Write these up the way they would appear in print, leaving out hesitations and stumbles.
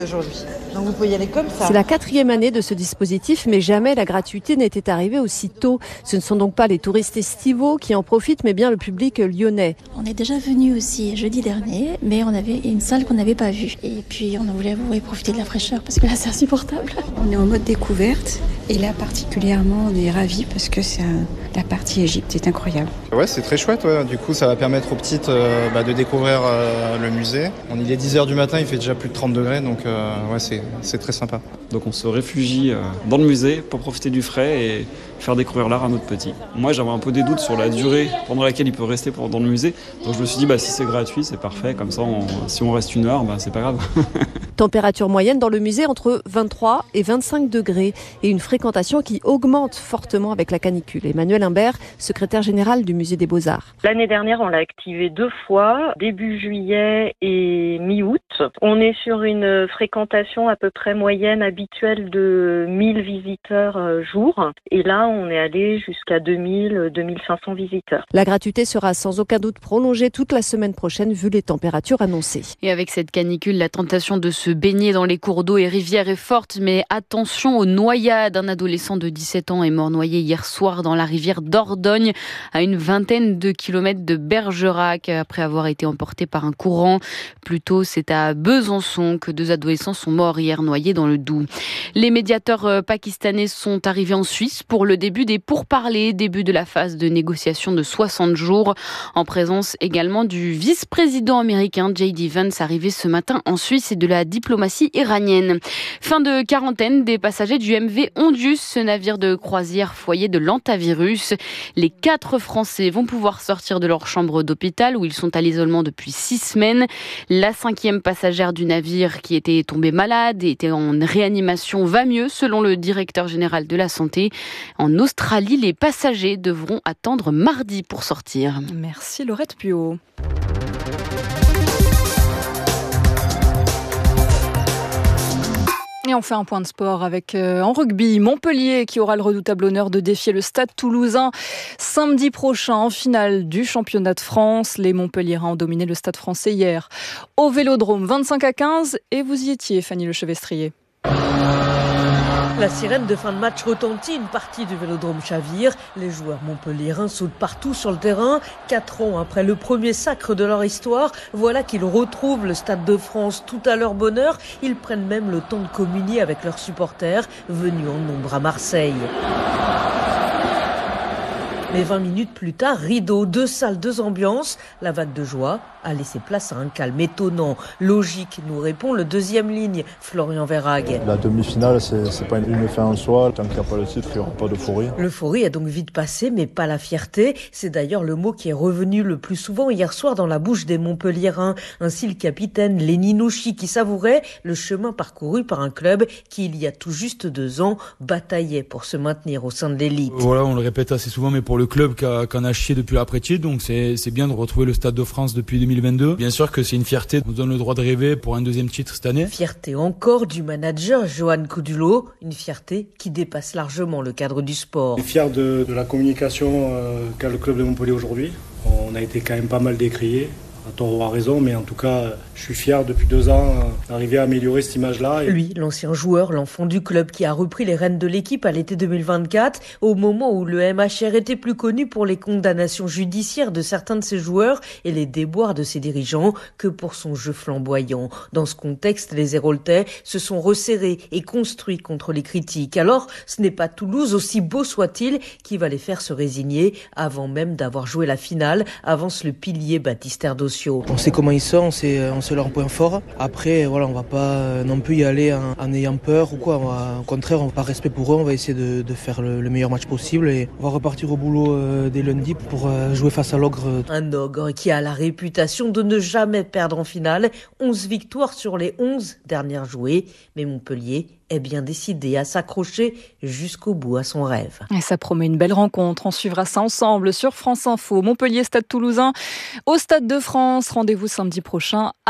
aujourd'hui. Donc vous pouvez y aller comme ça. C'est la 4e année de ce dispositif, mais jamais la gratuité n'était arrivée aussi tôt. Ce ne sont donc pas les touristes estivaux qui en profitent, mais bien le public lyonnais. On est déjà venu aussi jeudi dernier, mais on avait une salle qu'on n'avait pas vue. Et puis on voulait profiter de la fraîcheur, parce que là c'est insupportable. On est en mode découverte, et là particulièrement on est ravis parce que la partie Égypte est incroyable. Ouais, c'est très chouette, ouais. Du coup ça va permettre aux petites de découvrir le musée. Il est 10h du matin, il fait déjà plus de 30 degrés, donc ouais, c'est très sympa. Donc on se réfugie dans le musée pour profiter du frais et faire découvrir l'art à notre petit. Moi j'avais un peu des doutes sur la durée pendant laquelle il peut rester dans le musée. Donc je me suis dit si c'est gratuit c'est parfait, comme ça si on reste 1 heure, c'est pas grave. Température moyenne dans le musée entre 23 et 25 degrés et une fréquentation qui augmente fortement avec la canicule. Emmanuel Imbert, secrétaire général du musée des Beaux-Arts. L'année dernière on l'a activé 2 fois, début juillet et mi-août. On est sur une fréquentation à peu près moyenne habituelle de 1000 visiteurs jour. Et là, on est allé jusqu'à 2000-2500 visiteurs. La gratuité sera sans aucun doute prolongée toute la semaine prochaine vu les températures annoncées. Et avec cette canicule, la tentation de se baigner dans les cours d'eau et rivières est forte. Mais attention aux noyades. Un adolescent de 17 ans est mort noyé hier soir dans la rivière d'Ordogne, à une vingtaine de kilomètres de Bergerac, après avoir été emporté par un courant. Plus tôt, c'est à Besançon que 2 adolescents sont morts hier noyés dans le Doubs. Les médiateurs pakistanais sont arrivés en Suisse pour le début des pourparlers, début de la phase de négociation de 60 jours, en présence également du vice-président américain J.D. Vance, arrivé ce matin en Suisse, et de la diplomatie iranienne. Fin de quarantaine des passagers du MV Ondius, ce navire de croisière foyer de l'hantavirus. Les 4 Français vont pouvoir sortir de leur chambre d'hôpital où ils sont à l'isolement depuis 6 semaines. La 5e passagère du navire qui était tombée malade et était en réanimation va mieux, selon le directeur général de la santé. En Australie, les passagers devront attendre mardi pour sortir. Merci Laurette Puot. Et on fait un point de sport avec en rugby, Montpellier qui aura le redoutable honneur de défier le Stade Toulousain samedi prochain en finale du championnat de France. Les Montpelliérains ont dominé le Stade français hier au Vélodrome 25-15 et vous y étiez, Fanny Lechevestrier. La sirène de fin de match retentit, une partie du Vélodrome chavire. Les joueurs montpelliérains sautent partout sur le terrain. 4 ans après le premier sacre de leur histoire, voilà qu'ils retrouvent le Stade de France tout à leur bonheur. Ils prennent même le temps de communier avec leurs supporters, venus en nombre à Marseille. Mais 20 minutes plus tard, rideau, 2 salles, 2 ambiances. La vague de joie a laissé place à un calme étonnant. Logique, nous répond le 2e ligne, Florian Verhaeghe. La demi-finale, c'est pas une fin en soi. Tant qu'il n'y a pas le titre, il n'y aura pas d'euphorie. L'euphorie a donc vite passé, mais pas la fierté. C'est d'ailleurs le mot qui est revenu le plus souvent hier soir dans la bouche des Montpelliérains. Ainsi le capitaine Lenny Nouchi qui savourait le chemin parcouru par un club qui, il y a tout juste 2 ans, bataillait pour se maintenir au sein de l'élite. Voilà, on le répète assez souvent, mais pour le club qui en a chié depuis l'après-titre, donc c'est bien de retrouver le Stade de France depuis 2022. Bien sûr que c'est une fierté, on nous donne le droit de rêver pour un 2e titre cette année. Fierté encore du manager Johan Coudulo, une fierté qui dépasse largement le cadre du sport. Je suis fier de la communication qu'a le club de Montpellier aujourd'hui. On a été quand même pas mal décriés, à tort ou à raison, mais en tout cas, je suis fier depuis 2 ans d'arriver à améliorer cette image-là. Lui, l'ancien joueur, l'enfant du club qui a repris les rênes de l'équipe à l'été 2024, au moment où le MHR était plus connu pour les condamnations judiciaires de certains de ses joueurs et les déboires de ses dirigeants que pour son jeu flamboyant. Dans ce contexte, les Héroltais se sont resserrés et construits contre les critiques. Alors, ce n'est pas Toulouse, aussi beau soit-il, qui va les faire se résigner avant même d'avoir joué la finale, avance le pilier Baptiste Erdos. On sait comment ils sont, on sait leur point fort. Après, voilà, on va pas non plus y aller en ayant peur ou quoi. Au contraire, par respect pour eux, on va essayer de faire le meilleur match possible et on va repartir au boulot dès lundi pour jouer face à l'ogre. Un ogre qui a la réputation de ne jamais perdre en finale. 11 victoires sur les 11 dernières jouées. Mais Montpellier est bien décidé à s'accrocher jusqu'au bout à son rêve. Et ça promet une belle rencontre. On suivra ça ensemble sur France Info. Montpellier, Stade Toulousain, au Stade de France. Rendez-vous samedi prochain à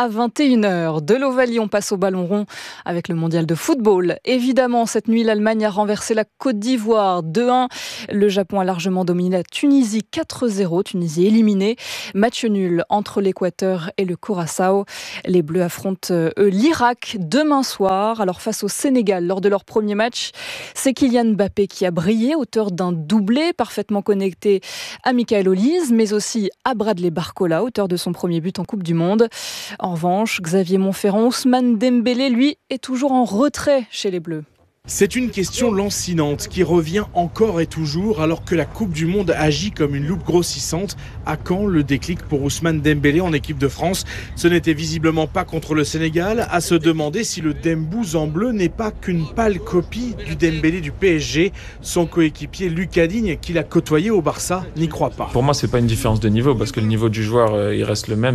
à 21h. De l'Ovalie, on passe au ballon rond avec le mondial de football. Évidemment, cette nuit, l'Allemagne a renversé la Côte d'Ivoire 2-1. Le Japon a largement dominé la Tunisie 4-0. Tunisie éliminée. Match nul entre l'Équateur et le Curaçao. Les Bleus affrontent l'Irak demain soir. Alors face au Sénégal, lors de leur premier match, c'est Kylian Mbappé qui a brillé, auteur d'un doublé parfaitement connecté à Michael Olise, mais aussi à Bradley Barcola, auteur de son premier but en Coupe du Monde. En revanche, Xavier Monferrand, Ousmane Dembélé, lui, est toujours en retrait chez les Bleus. C'est une question lancinante qui revient encore et toujours alors que la Coupe du Monde agit comme une loupe grossissante. À quand le déclic pour Ousmane Dembélé en équipe de France? Ce n'était visiblement pas contre le Sénégal. À se demander si le Dembouz en bleu n'est pas qu'une pâle copie du Dembélé du PSG. Son coéquipier Lucas Digne, qu'il a côtoyé au Barça, n'y croit pas. Pour moi, c'est pas une différence de niveau parce que le niveau du joueur, il reste le même.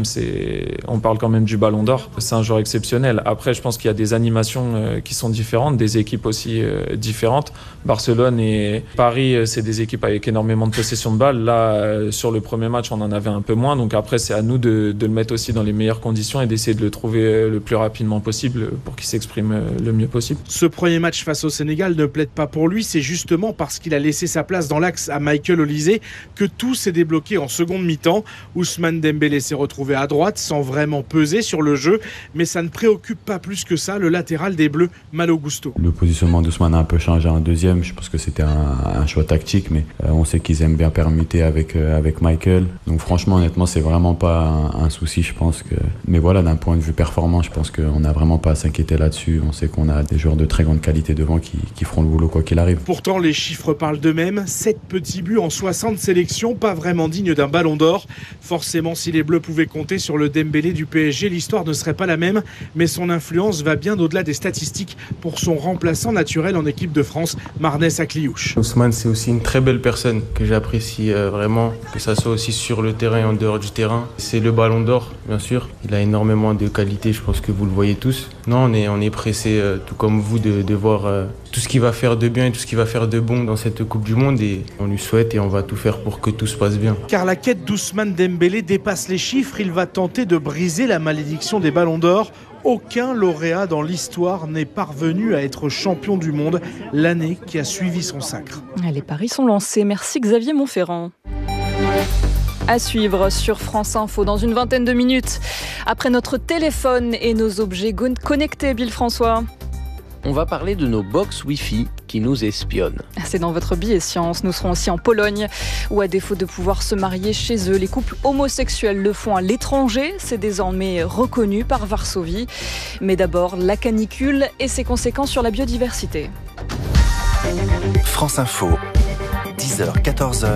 On parle quand même du Ballon d'Or. C'est un joueur exceptionnel. Après, je pense qu'il y a des animations qui sont différentes, des équipes aussi différentes. Barcelone et Paris, c'est des équipes avec énormément de possession de balles. Là, sur le premier match, on en avait un peu moins. Donc après, c'est à nous de le mettre aussi dans les meilleures conditions et d'essayer de le trouver le plus rapidement possible pour qu'il s'exprime le mieux possible. Ce premier match face au Sénégal ne plaide pas pour lui. C'est justement parce qu'il a laissé sa place dans l'axe à Michael Olise que tout s'est débloqué en seconde mi-temps. Ousmane Dembélé s'est retrouvé à droite sans vraiment peser sur le jeu. Mais ça ne préoccupe pas plus que ça le latéral des Bleus, Malo Gusto. Le positionnement d'Ousmane a un peu changé en deuxième. Je pense que c'était un choix tactique, mais on sait qu'ils aiment bien permuter avec Michael. Donc franchement, honnêtement, c'est vraiment pas un souci, je pense que. Mais voilà, d'un point de vue performant, je pense qu'on n'a vraiment pas à s'inquiéter là-dessus. On sait qu'on a des joueurs de très grande qualité devant qui feront le boulot quoi qu'il arrive. Pourtant, les chiffres parlent d'eux-mêmes. 7 petits buts en 60 sélections, pas vraiment digne d'un Ballon d'Or. Forcément, si les Bleus pouvaient compter sur le Dembélé du PSG, l'histoire ne serait pas la même, mais son influence va bien au-delà des statistiques pour son remplaçant naturel en équipe de France, Marnès Akliouche. Ousmane, c'est aussi une très belle personne que j'apprécie vraiment, que ça soit aussi sur le terrain et en dehors du terrain. C'est le Ballon d'Or, bien sûr. Il a énormément de qualité, je pense que vous le voyez tous. Non, on est pressé, tout comme vous, de voir tout ce qu'il va faire de bien et tout ce qu'il va faire de bon dans cette Coupe du Monde. Et on lui souhaite et on va tout faire pour que tout se passe bien. Car la quête d'Ousmane Dembélé dépasse les chiffres. Il va tenter de briser la malédiction des Ballons d'Or. Aucun lauréat dans l'histoire n'est parvenu à être champion du monde l'année qui a suivi son sacre. Les paris sont lancés. Merci Xavier Monferrand. À suivre sur France Info dans une vingtaine de minutes. Après notre téléphone et nos objets connectés, Bill François. On va parler de nos box Wi-Fi qui nous espionnent. C'est dans votre billet science. Nous serons aussi en Pologne où, à défaut de pouvoir se marier chez eux, les couples homosexuels le font à l'étranger. C'est désormais reconnu par Varsovie. Mais d'abord, la canicule et ses conséquences sur la biodiversité. France Info, 10h, 14h.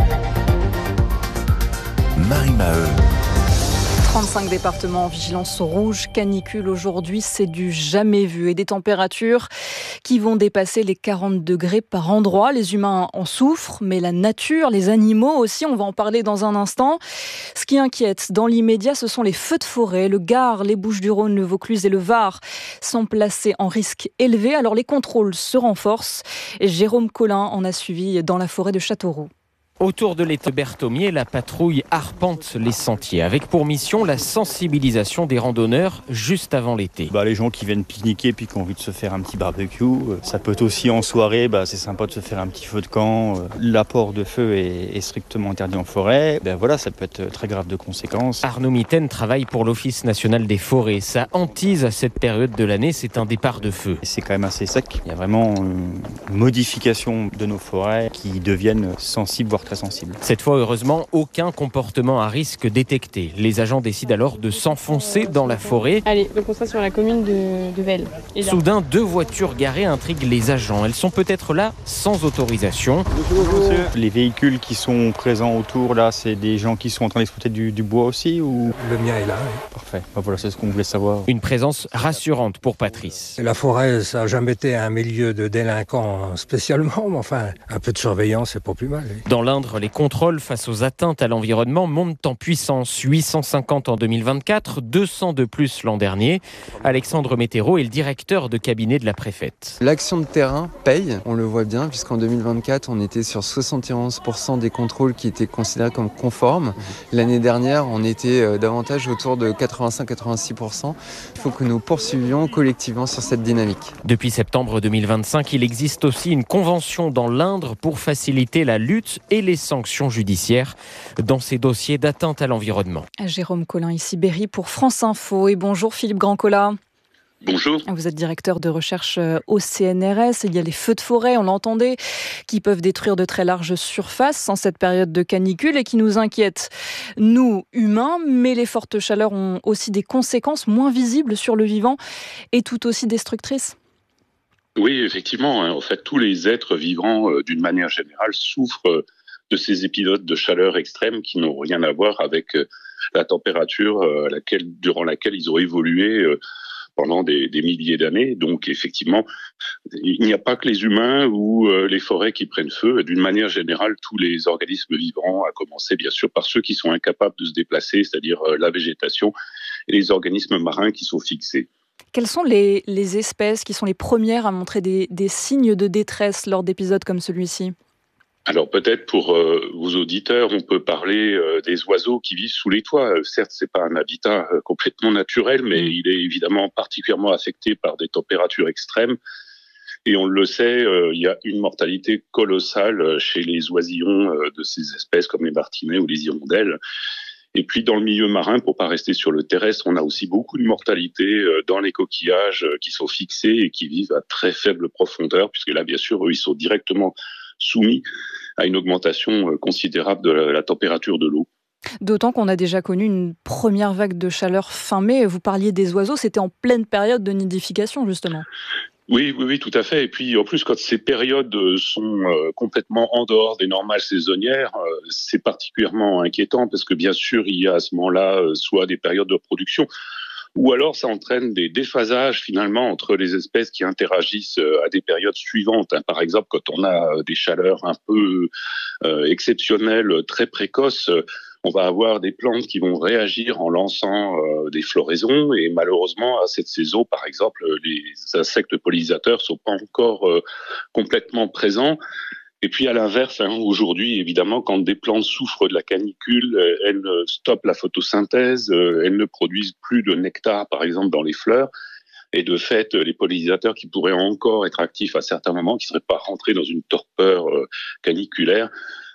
Marie Maheu. 35 départements en vigilance rouge, canicule aujourd'hui, c'est du jamais vu. Et des températures qui vont dépasser les 40 degrés par endroit. Les humains en souffrent, mais la nature, les animaux aussi, on va en parler dans un instant. Ce qui inquiète dans l'immédiat, ce sont les feux de forêt. Le Gard, les Bouches-du-Rhône, le Vaucluse et le Var sont placés en risque élevé. Alors les contrôles se renforcent. Jérôme Collin en a suivi dans la forêt de Châteauroux. Autour de l'étang Berthomier, la patrouille arpente les sentiers avec pour mission la sensibilisation des randonneurs juste avant l'été. Les gens qui viennent pique-niquer puis qui ont envie de se faire un petit barbecue, ça peut être aussi en soirée, c'est sympa de se faire un petit feu de camp. L'apport de feu est strictement interdit en forêt. Ça peut être très grave de conséquences. Arnaud Mitaine travaille pour l'Office national des forêts. Sa hantise à cette période de l'année, c'est un départ de feu. C'est quand même assez sec. Il y a vraiment une modification de nos forêts qui deviennent sensibles, voire très sensible. Cette fois, heureusement, aucun comportement à risque détecté. Les agents décident alors de s'enfoncer dans la forêt. Allez, donc on sera sur la commune de Velle. Soudain, 2 voitures garées intriguent les agents. Elles sont peut-être là sans autorisation. Bonjour. Les véhicules qui sont présents autour, là, c'est des gens qui sont en train d'exploiter du bois aussi ou... Le mien est là, oui. Parfait. Voilà, c'est ce qu'on voulait savoir. Une présence rassurante pour Patrice. La forêt, ça n'a jamais été un milieu de délinquants spécialement, mais enfin, un peu de surveillance, c'est pas plus mal. Oui. Dans l'Inde, l'Indre, les contrôles face aux atteintes à l'environnement montent en puissance. 850 en 2024, 200 de plus l'an dernier. Alexandre Météro est le directeur de cabinet de la préfète. L'action de terrain paye, on le voit bien, puisqu'en 2024, on était sur 71% des contrôles qui étaient considérés comme conformes. L'année dernière, on était davantage autour de 85-86%. Il faut que nous poursuivions collectivement sur cette dynamique. Depuis septembre 2025, il existe aussi une convention dans l'Indre pour faciliter la lutte et les sanctions judiciaires dans ces dossiers d'atteinte à l'environnement. Jérôme Collin, ici Berry pour France Info. Et bonjour Philippe Grandcola. Bonjour. Vous êtes directeur de recherche au CNRS. Il y a les feux de forêt, on l'entendait, qui peuvent détruire de très larges surfaces en cette période de canicule et qui nous inquiètent, nous, humains, mais les fortes chaleurs ont aussi des conséquences moins visibles sur le vivant et tout aussi destructrices. Oui, effectivement. En fait, tous les êtres vivants, d'une manière générale, souffrent de ces épisodes de chaleur extrême qui n'ont rien à voir avec la température durant laquelle ils ont évolué pendant des milliers d'années. Donc effectivement, il n'y a pas que les humains ou les forêts qui prennent feu. D'une manière générale, tous les organismes vivants, à commencer bien sûr par ceux qui sont incapables de se déplacer, c'est-à-dire la végétation, et les organismes marins qui sont fixés. Quelles sont les espèces qui sont les premières à montrer des signes de détresse lors d'épisodes comme celui-ci ? Alors peut-être pour vos auditeurs, on peut parler des oiseaux qui vivent sous les toits. Certes, c'est pas un habitat complètement naturel, mais il est évidemment particulièrement affecté par des températures extrêmes. Et on le sait, il y a une mortalité colossale chez les oisillons de ces espèces comme les martinets ou les hirondelles. Et puis dans le milieu marin, pour pas rester sur le terrestre, on a aussi beaucoup de mortalité dans les coquillages qui sont fixés et qui vivent à très faible profondeur, puisque là, bien sûr, eux, ils sont directement soumis à une augmentation considérable de la température de l'eau. D'autant qu'on a déjà connu une première vague de chaleur fin mai. Vous parliez des oiseaux, c'était en pleine période de nidification, justement. Oui, tout à fait. Et puis, en plus, quand ces périodes sont complètement en dehors des normales saisonnières, c'est particulièrement inquiétant parce que, bien sûr, il y a à ce moment-là soit des périodes de production, ou alors ça entraîne des déphasages finalement entre les espèces qui interagissent à des périodes suivantes. Par exemple, quand on a des chaleurs un peu exceptionnelles, très précoces, on va avoir des plantes qui vont réagir en lançant des floraisons et malheureusement à cette saison, par exemple, les insectes pollinisateurs sont pas encore complètement présents. Et puis à l'inverse, aujourd'hui, évidemment, quand des plantes souffrent de la canicule, elles stoppent la photosynthèse, elles ne produisent plus de nectar, par exemple, dans les fleurs. Et de fait, les pollinisateurs qui pourraient encore être actifs à certains moments, qui ne seraient pas rentrés dans une torpeur caniculaire,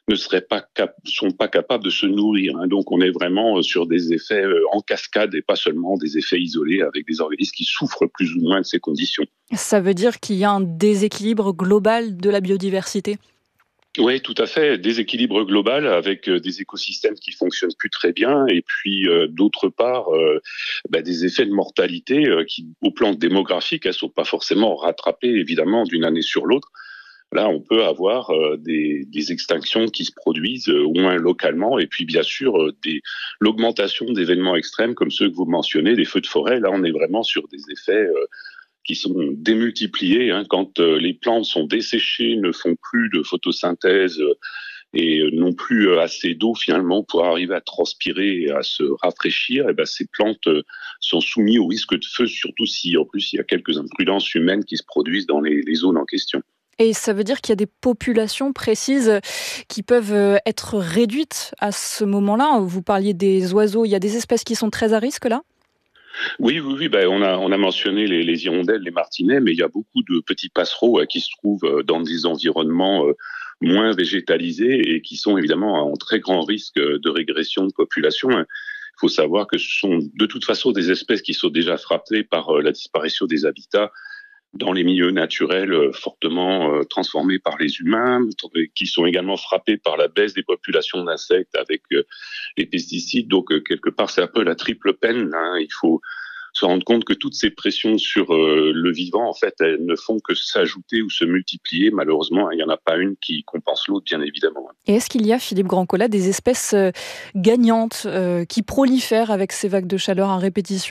sont pas capables de se nourrir. Donc on est vraiment sur des effets en cascade et pas seulement des effets isolés avec des organismes qui souffrent plus ou moins de ces conditions. Ça veut dire qu'il y a un déséquilibre global de la biodiversité ? Oui, tout à fait. Déséquilibre global avec des écosystèmes qui fonctionnent plus très bien et puis d'autre part des effets de mortalité qui, au plan démographique, elles sont pas forcément rattrapées évidemment d'une année sur l'autre. Là, on peut avoir des extinctions qui se produisent au moins localement et puis bien sûr l'augmentation d'événements extrêmes comme ceux que vous mentionnez, des feux de forêt. Là, on est vraiment sur des effets qui sont démultipliés quand les plantes sont desséchées, ne font plus de photosynthèse et n'ont plus assez d'eau finalement pour arriver à transpirer et à se rafraîchir. Et ces plantes sont soumises au risque de feu, surtout si en plus il y a quelques imprudences humaines qui se produisent dans les zones en question. Et ça veut dire qu'il y a des populations précises qui peuvent être réduites à ce moment-là. Vous parliez des oiseaux, il y a des espèces qui sont très à risque là ? Oui. On a mentionné les hirondelles, les martinets, mais il y a beaucoup de petits passereaux qui se trouvent dans des environnements moins végétalisés et qui sont évidemment en très grand risque de régression de population. Il faut savoir que ce sont de toute façon des espèces qui sont déjà frappées par la disparition des habitats dans les milieux naturels fortement transformés par les humains, qui sont également frappés par la baisse des populations d'insectes avec les pesticides. Donc, quelque part, c'est un peu la triple peine. Il faut se rendre compte que toutes ces pressions sur le vivant, en fait, elles ne font que s'ajouter ou se multiplier. Malheureusement, il n'y en a pas une qui compense l'autre, bien évidemment. Et est-ce qu'il y a, Philippe Grandcola, des espèces gagnantes qui prolifèrent avec ces vagues de chaleur à répétition ?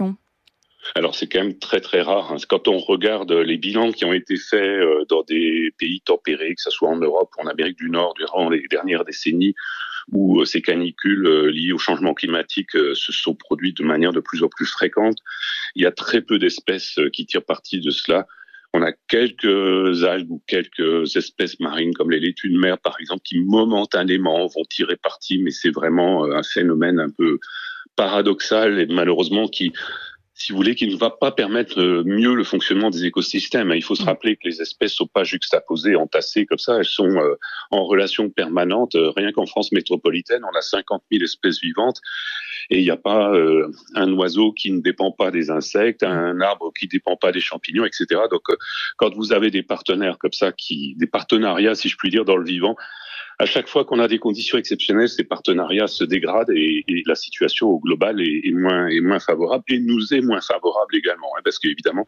Alors c'est quand même très très rare. Quand on regarde les bilans qui ont été faits dans des pays tempérés, que ce soit en Europe ou en Amérique du Nord durant les dernières décennies, où ces canicules liées au changement climatique se sont produites de manière de plus en plus fréquente, il y a très peu d'espèces qui tirent parti de cela. On a quelques algues ou quelques espèces marines comme les laitues de mer par exemple qui momentanément vont tirer parti, mais c'est vraiment un phénomène un peu paradoxal et malheureusement qui, si vous voulez, qui ne va pas permettre mieux le fonctionnement des écosystèmes. Il faut se rappeler que les espèces sont pas juxtaposées, entassées comme ça, elles sont en relation permanente. Rien qu'en France métropolitaine, on a 50 000 espèces vivantes et il n'y a pas un oiseau qui ne dépend pas des insectes, un arbre qui ne dépend pas des champignons, etc. Donc, quand vous avez des partenaires comme ça, des partenariats, si je puis dire, dans le vivant, à chaque fois qu'on a des conditions exceptionnelles, ces partenariats se dégradent et la situation au global est moins favorable et nous est moins favorable également. Parce qu'évidemment,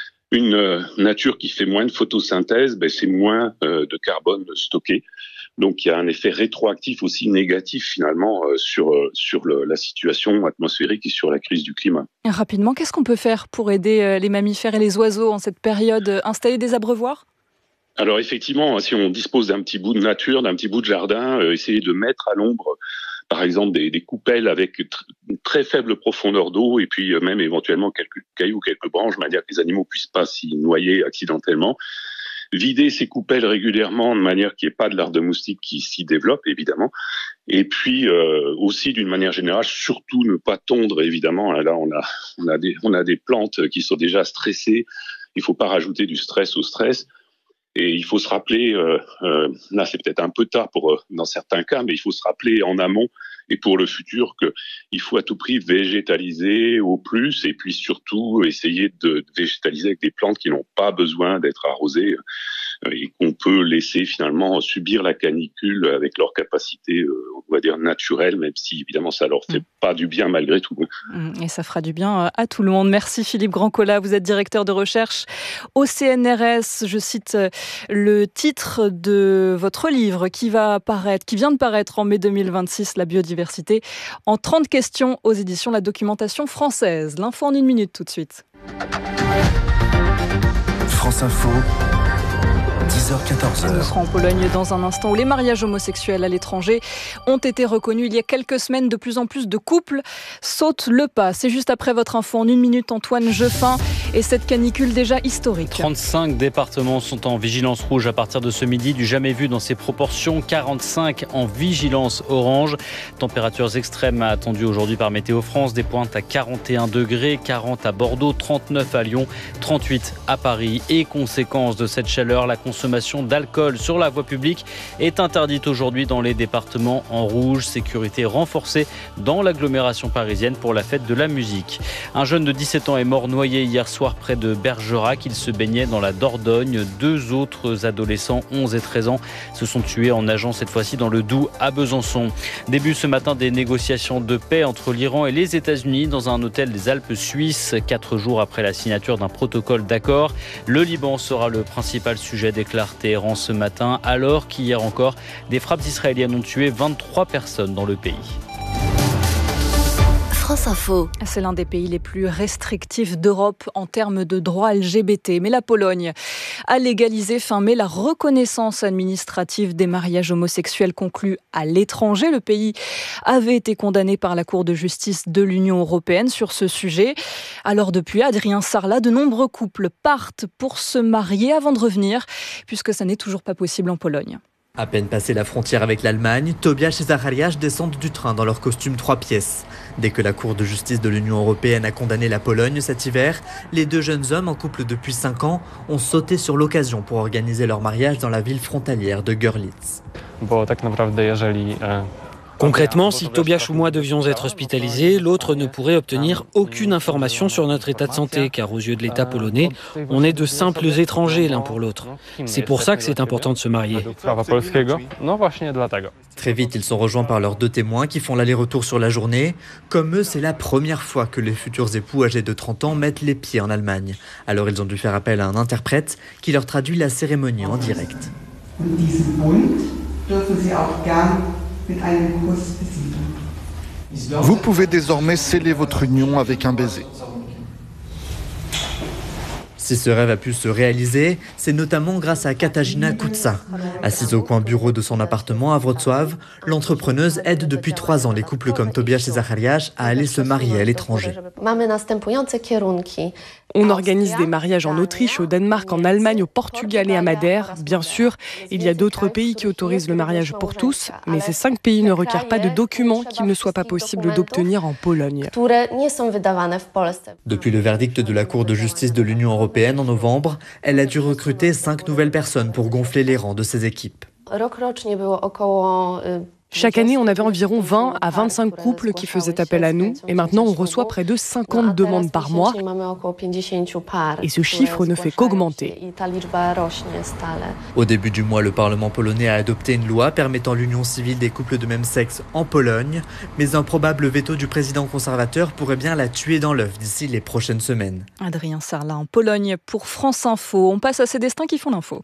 une nature qui fait moins de photosynthèse, c'est moins de carbone stocké. Donc il y a un effet rétroactif aussi négatif finalement sur la situation atmosphérique et sur la crise du climat. Rapidement, qu'est-ce qu'on peut faire pour aider les mammifères et les oiseaux en cette période? Installer des abreuvoirs? Alors effectivement, si on dispose d'un petit bout de nature, d'un petit bout de jardin, essayer de mettre à l'ombre, par exemple, des coupelles avec une très faible profondeur d'eau et puis même éventuellement quelques cailloux, quelques branches, de manière que les animaux puissent pas s'y noyer accidentellement. Vider ces coupelles régulièrement de manière qu'il n'y ait pas de larves de moustiques qui s'y développent, évidemment. Et puis aussi, d'une manière générale, surtout ne pas tondre, évidemment. Là, on a des plantes qui sont déjà stressées. Il faut pas rajouter du stress au stress. Et il faut se rappeler, là c'est peut-être un peu tard dans certains cas, mais il faut se rappeler en amont et pour le futur qu'il faut à tout prix végétaliser au plus et puis surtout essayer de végétaliser avec des plantes qui n'ont pas besoin d'être arrosées et qu'on peut laisser finalement subir la canicule avec leur capacité, on va dire, naturelle, même si évidemment ça leur fait pas du bien malgré tout. Et ça fera du bien à tout le monde. Merci Philippe Grandcola, vous êtes directeur de recherche au CNRS. Je cite le titre de votre livre qui vient de paraître en mai 2026, La biodiversité, en 30 questions aux éditions La Documentation Française. L'info en 1 minute tout de suite. France Info. 10h-14h. Nous serons en Pologne dans un instant où les mariages homosexuels à l'étranger ont été reconnus il y a quelques semaines. De plus en plus de couples sautent le pas. C'est juste après votre info en 1 minute, Antoine Jeffin, et cette canicule déjà historique. 35 départements sont en vigilance rouge à partir de ce midi, du jamais vu dans ces proportions. 45 en vigilance orange. Températures extrêmes attendues aujourd'hui par Météo France. Des pointes à 41 degrés, 40 à Bordeaux, 39 à Lyon, 38 à Paris. Et conséquence de cette chaleur, la consommation d'alcool sur la voie publique est interdite aujourd'hui dans les départements en rouge. Sécurité renforcée dans l'agglomération parisienne pour la fête de la musique. Un jeune de 17 ans est mort noyé hier soir près de Bergerac. Il se baignait dans la Dordogne. 2 autres adolescents, 11 et 13 ans, se sont tués en nageant cette fois-ci dans le Doubs à Besançon. Début ce matin des négociations de paix entre l'Iran et les États-Unis dans un hôtel des Alpes suisses. 4 jours après la signature d'un protocole d'accord. Le Liban sera le principal sujet, déclare Téhéran ce matin, alors qu'hier encore, des frappes israéliennes ont tué 23 personnes dans le pays. France Info. C'est l'un des pays les plus restrictifs d'Europe en termes de droits LGBT. Mais la Pologne a légalisé fin mai la reconnaissance administrative des mariages homosexuels conclus à l'étranger. Le pays avait été condamné par la Cour de justice de l'Union européenne sur ce sujet. Alors depuis Adrien Sarlat, de nombreux couples partent pour se marier avant de revenir, puisque ça n'est toujours pas possible en Pologne. À peine passé la frontière avec l'Allemagne, Tobias et Zacharias descendent du train dans leur costume 3 pièces. Dès que la Cour de justice de l'Union européenne a condamné la Pologne cet hiver, les 2 jeunes hommes en couple depuis 5 ans ont sauté sur l'occasion pour organiser leur mariage dans la ville frontalière de Görlitz. Concrètement, si Tobias ou moi devions être hospitalisés, l'autre ne pourrait obtenir aucune information sur notre état de santé, car aux yeux de l'État polonais, on est de simples étrangers l'un pour l'autre. C'est pour ça que c'est important de se marier. Très vite, ils sont rejoints par leurs 2 témoins qui font l'aller-retour sur la journée. Comme eux, c'est la première fois que les futurs époux âgés de 30 ans mettent les pieds en Allemagne. Alors ils ont dû faire appel à un interprète qui leur traduit la cérémonie en direct. Vous pouvez désormais sceller votre union avec un baiser. Si ce rêve a pu se réaliser, c'est notamment grâce à Katarzyna Kuca. Assise au coin bureau de son appartement à Wrocław, l'entrepreneuse aide depuis 3 ans les couples comme Tobiasz et Zachariasz à aller se marier à l'étranger. On organise des mariages en Autriche, au Danemark, en Allemagne, au Portugal et à Madère. Bien sûr, il y a d'autres pays qui autorisent le mariage pour tous, mais ces 5 pays ne requièrent pas de documents qu'il ne soit pas possible d'obtenir en Pologne. Depuis le verdict de la Cour de justice de l'Union européenne en novembre, elle a dû recruter 5 nouvelles personnes pour gonfler les rangs de ses équipes. Chaque année, on avait environ 20 à 25 couples qui faisaient appel à nous, et maintenant on reçoit près de 50 demandes par mois, et ce chiffre ne fait qu'augmenter. Au début du mois, le Parlement polonais a adopté une loi permettant l'union civile des couples de même sexe en Pologne, mais un probable veto du président conservateur pourrait bien la tuer dans l'œuf d'ici les prochaines semaines. Adrien Sarlat en Pologne pour France Info. On passe à ces destins qui font l'info.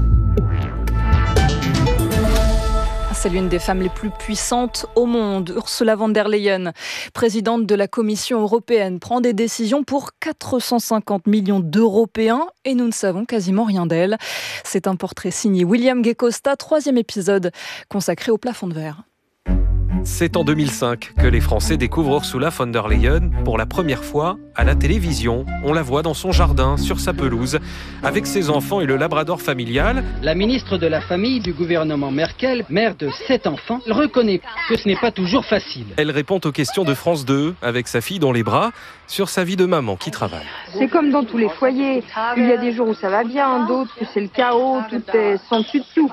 C'est l'une des femmes les plus puissantes au monde. Ursula von der Leyen, présidente de la Commission européenne, prend des décisions pour 450 millions d'Européens et nous ne savons quasiment rien d'elle. C'est un portrait signé William Gecosta, 3e épisode consacré au plafond de verre. C'est en 2005 que les Français découvrent Ursula von der Leyen pour la première fois à la télévision. On la voit dans son jardin, sur sa pelouse, avec ses enfants et le labrador familial. La ministre de la Famille du gouvernement Merkel, mère de 7 enfants, reconnaît que ce n'est pas toujours facile. Elle répond aux questions de France 2 avec sa fille dans les bras sur sa vie de maman qui travaille. C'est comme dans tous les foyers. Il y a des jours où ça va bien, d'autres où c'est le chaos, tout est sans dessus-dessous.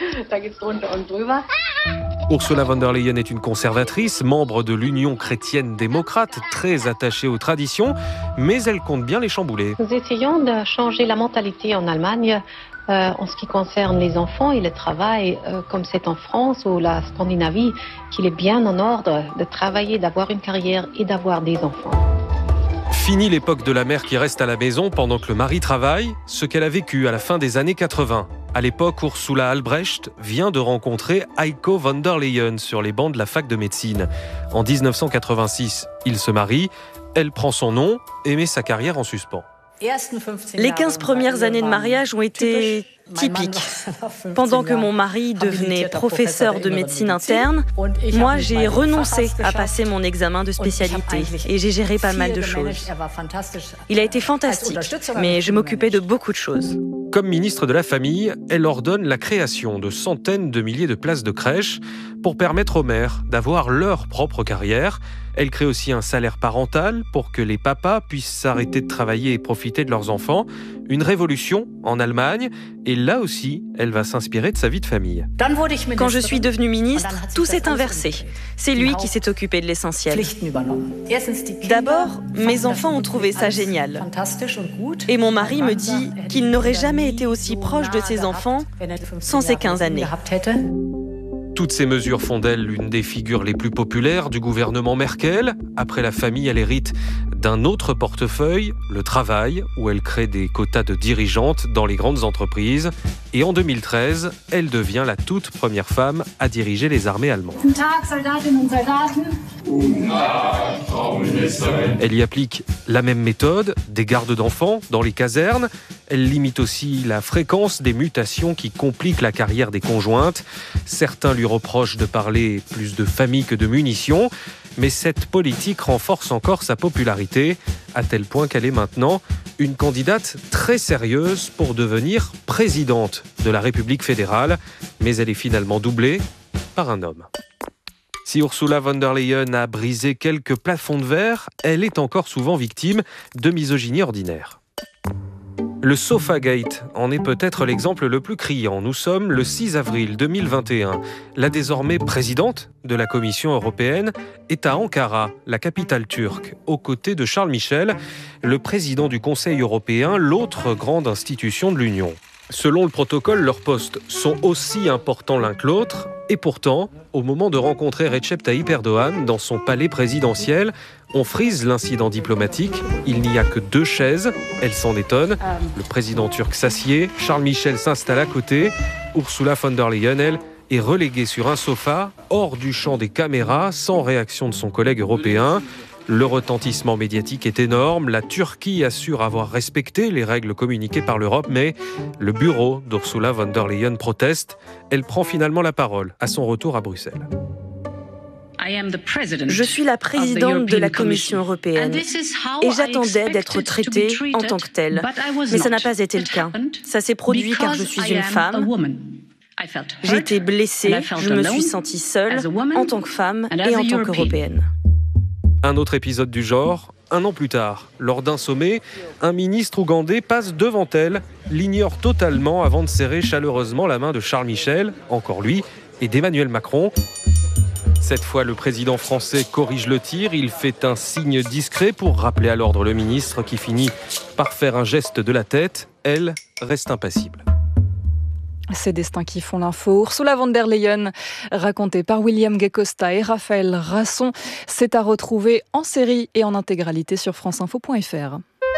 Ursula von der Leyen est une conservatrice, membre de l'Union chrétienne démocrate, très attachée aux traditions, mais elle compte bien les chambouler. Nous essayons de changer la mentalité en Allemagne en ce qui concerne les enfants et le travail, comme c'est en France ou la Scandinavie, qu'il est bien en ordre de travailler, d'avoir une carrière et d'avoir des enfants. Fini l'époque de la mère qui reste à la maison pendant que le mari travaille, ce qu'elle a vécu à la fin des années 80. À l'époque, Ursula Albrecht vient de rencontrer Heiko von der Leyen sur les bancs de la fac de médecine. En 1986, ils se marient, elle prend son nom et met sa carrière en suspens. Les 15 premières années de mariage ont été typiques. Pendant que mon mari devenait professeur de médecine interne, moi j'ai renoncé à passer mon examen de spécialité et j'ai géré pas mal de choses. Il a été fantastique, mais je m'occupais de beaucoup de choses. Comme ministre de la Famille, elle ordonne la création de centaines de milliers de places de crèche pour permettre aux mères d'avoir leur propre carrière. Elle crée aussi un salaire parental pour que les papas puissent s'arrêter de travailler et profiter de leurs enfants. Une révolution en Allemagne. Et là aussi, elle va s'inspirer de sa vie de famille. Quand je suis devenue ministre, tout s'est inversé. C'est lui qui s'est occupé de l'essentiel. D'abord, mes enfants ont trouvé ça génial. Et mon mari me dit qu'il n'aurait jamais été aussi proche de ses enfants sans ces 15 années. Toutes ces mesures font d'elle l'une des figures les plus populaires du gouvernement Merkel. Après la famille, elle hérite d'un autre portefeuille, le travail, où elle crée des quotas de dirigeantes dans les grandes entreprises. Et en 2013, elle devient la toute première femme à diriger les armées allemandes. Elle y applique la même méthode, des gardes d'enfants dans les casernes. Elle limite aussi la fréquence des mutations qui compliquent la carrière des conjointes. Certains lui reprochent de parler plus de famille que de munitions. Mais cette politique renforce encore sa popularité, à tel point qu'elle est maintenant une candidate très sérieuse pour devenir présidente de la République fédérale. Mais elle est finalement doublée par un homme. Si Ursula von der Leyen a brisé quelques plafonds de verre, elle est encore souvent victime de misogynie ordinaire. Le Sofagate en est peut-être l'exemple le plus criant. Nous sommes le 6 avril 2021. La désormais présidente de la Commission européenne est à Ankara, la capitale turque, aux côtés de Charles Michel, le président du Conseil européen, l'autre grande institution de l'Union. Selon le protocole, leurs postes sont aussi importants l'un que l'autre. Et pourtant, au moment de rencontrer Recep Tayyip Erdogan dans son palais présidentiel, on frise l'incident diplomatique. Il n'y a que 2 chaises. Elle s'en étonne. Le président turc s'assied. Charles Michel s'installe à côté. Ursula von der Leyen, elle, est reléguée sur un sofa, hors du champ des caméras, sans réaction de son collègue européen. Le retentissement médiatique est énorme. La Turquie assure avoir respecté les règles communiquées par l'Europe, mais le bureau d'Ursula von der Leyen proteste. Elle prend finalement la parole à son retour à Bruxelles. Je suis la présidente de la Commission européenne et j'attendais d'être traitée en tant que telle. Mais ça n'a pas été le cas. Ça s'est produit car je suis une femme. J'ai été blessée, je me suis sentie seule en tant que femme et en tant qu'Européenne. Un autre épisode du genre, un an plus tard. Lors d'un sommet, un ministre ougandais passe devant elle, l'ignore totalement avant de serrer chaleureusement la main de Charles Michel, encore lui, et d'Emmanuel Macron. Cette fois, le président français corrige le tir. Il fait un signe discret pour rappeler à l'ordre le ministre qui finit par faire un geste de la tête. Elle reste impassible. Ces destins qui font l'info. Ursula von der Leyen, racontée par William Gay-Costa et Raphaël Rasson, c'est à retrouver en série et en intégralité sur franceinfo.fr.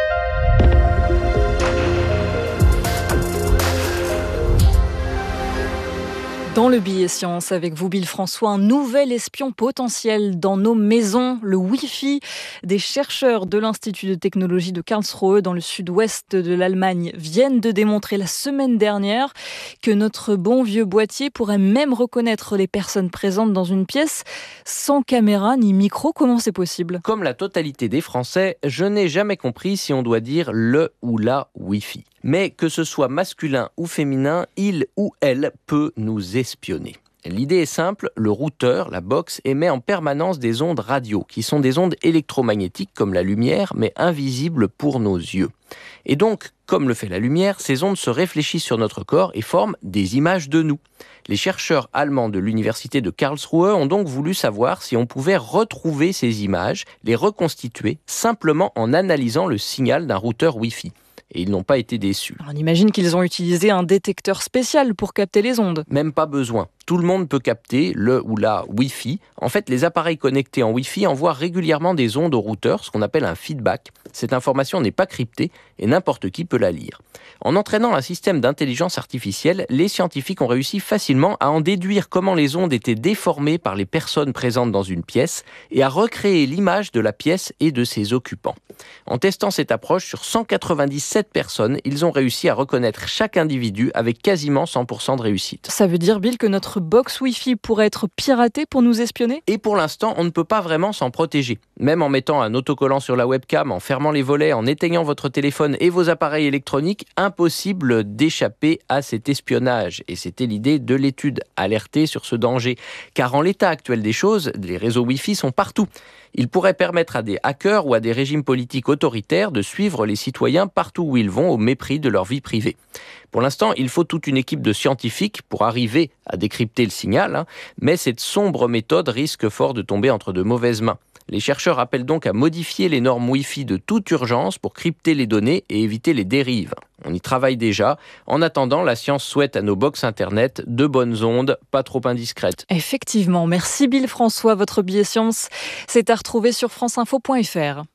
Dans le billet science, avec vous, Bill François, un nouvel espion potentiel dans nos maisons, le Wi-Fi. Des chercheurs de l'Institut de technologie de Karlsruhe, dans le sud-ouest de l'Allemagne, viennent de démontrer la semaine dernière que notre bon vieux boîtier pourrait même reconnaître les personnes présentes dans une pièce sans caméra ni micro. Comment c'est possible ? Comme la totalité des Français, je n'ai jamais compris si on doit dire le ou la Wi-Fi. Mais que ce soit masculin ou féminin, il ou elle peut nous espionner. L'idée est simple, le routeur, la box, émet en permanence des ondes radio, qui sont des ondes électromagnétiques comme la lumière, mais invisibles pour nos yeux. Et donc, comme le fait la lumière, ces ondes se réfléchissent sur notre corps et forment des images de nous. Les chercheurs allemands de l'université de Karlsruhe ont donc voulu savoir si on pouvait retrouver ces images, les reconstituer, simplement en analysant le signal d'un routeur Wi-Fi. Et ils n'ont pas été déçus. On imagine qu'ils ont utilisé un détecteur spécial pour capter les ondes. Même pas besoin. Tout le monde peut capter le ou la Wi-Fi. En fait, les appareils connectés en Wi-Fi envoient régulièrement des ondes au routeur, ce qu'on appelle un feedback. Cette information n'est pas cryptée et n'importe qui peut la lire. En entraînant un système d'intelligence artificielle, les scientifiques ont réussi facilement à en déduire comment les ondes étaient déformées par les personnes présentes dans une pièce et à recréer l'image de la pièce et de ses occupants. En testant cette approche sur 197 personnes, ils ont réussi à reconnaître chaque individu avec quasiment 100% de réussite. Ça veut dire, Bill, que notre box Wi-Fi pourrait être piratée pour nous espionner ? Et pour l'instant, on ne peut pas vraiment s'en protéger. Même en mettant un autocollant sur la webcam, en fermant les volets, en éteignant votre téléphone et vos appareils électroniques, impossible d'échapper à cet espionnage. Et c'était l'idée de l'étude, alerter sur ce danger. Car en l'état actuel des choses, les réseaux Wi-Fi sont partout. Ils pourraient permettre à des hackers ou à des régimes politiques autoritaires de suivre les citoyens partout où ils vont au mépris de leur vie privée. Pour l'instant, il faut toute une équipe de scientifiques pour arriver à décrypter le signal, mais cette sombre méthode risque fort de tomber entre de mauvaises mains. Les chercheurs appellent donc à modifier les normes Wi-Fi de toute urgence pour crypter les données et éviter les dérives. On y travaille déjà. En attendant, la science souhaite à nos box Internet de bonnes ondes, pas trop indiscrètes. Effectivement. Merci Bill François. Votre billet science, c'est à retrouver sur franceinfo.fr.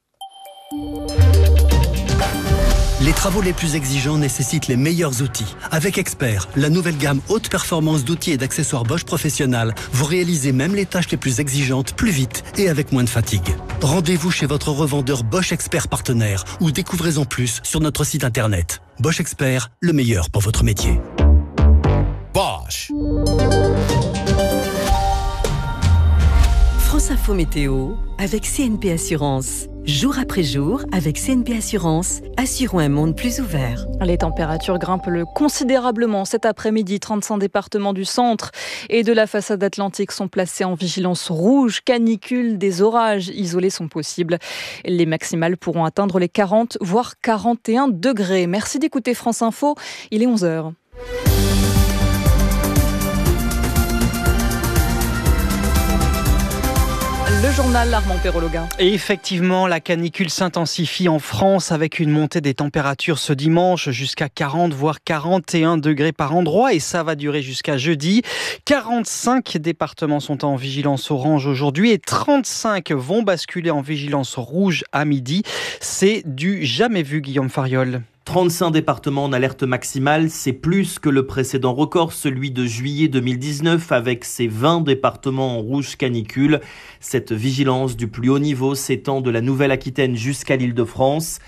Les travaux les plus exigeants nécessitent les meilleurs outils. Avec Expert, la nouvelle gamme haute performance d'outils et d'accessoires Bosch Professionnal, vous réalisez même les tâches les plus exigeantes plus vite et avec moins de fatigue. Rendez-vous chez votre revendeur Bosch Expert partenaire ou découvrez-en plus sur notre site internet. Bosch Expert, le meilleur pour votre métier. Bosch. France Info Météo avec CNP Assurance. Jour après jour, avec CNP Assurance, assurons un monde plus ouvert. Les températures grimpent considérablement cet après-midi. 35 départements du centre et de la façade atlantique sont placés en vigilance rouge. Canicule, des orages isolés sont possibles. Les maximales pourront atteindre les 40, voire 41 degrés. Merci d'écouter France Info. Il est 11h. Le journal Armand Perrologa. Et effectivement, la canicule s'intensifie en France avec une montée des températures ce dimanche jusqu'à 40 voire 41 degrés par endroit et ça va durer jusqu'à jeudi. 45 départements sont en vigilance orange aujourd'hui et 35 vont basculer en vigilance rouge à midi. C'est du jamais vu, Guillaume Fariol. 35 départements en alerte maximale, c'est plus que le précédent record, celui de juillet 2019 avec ses 20 départements en rouge canicule. Cette vigilance du plus haut niveau s'étend de la Nouvelle-Aquitaine jusqu'à l'Île-de-France.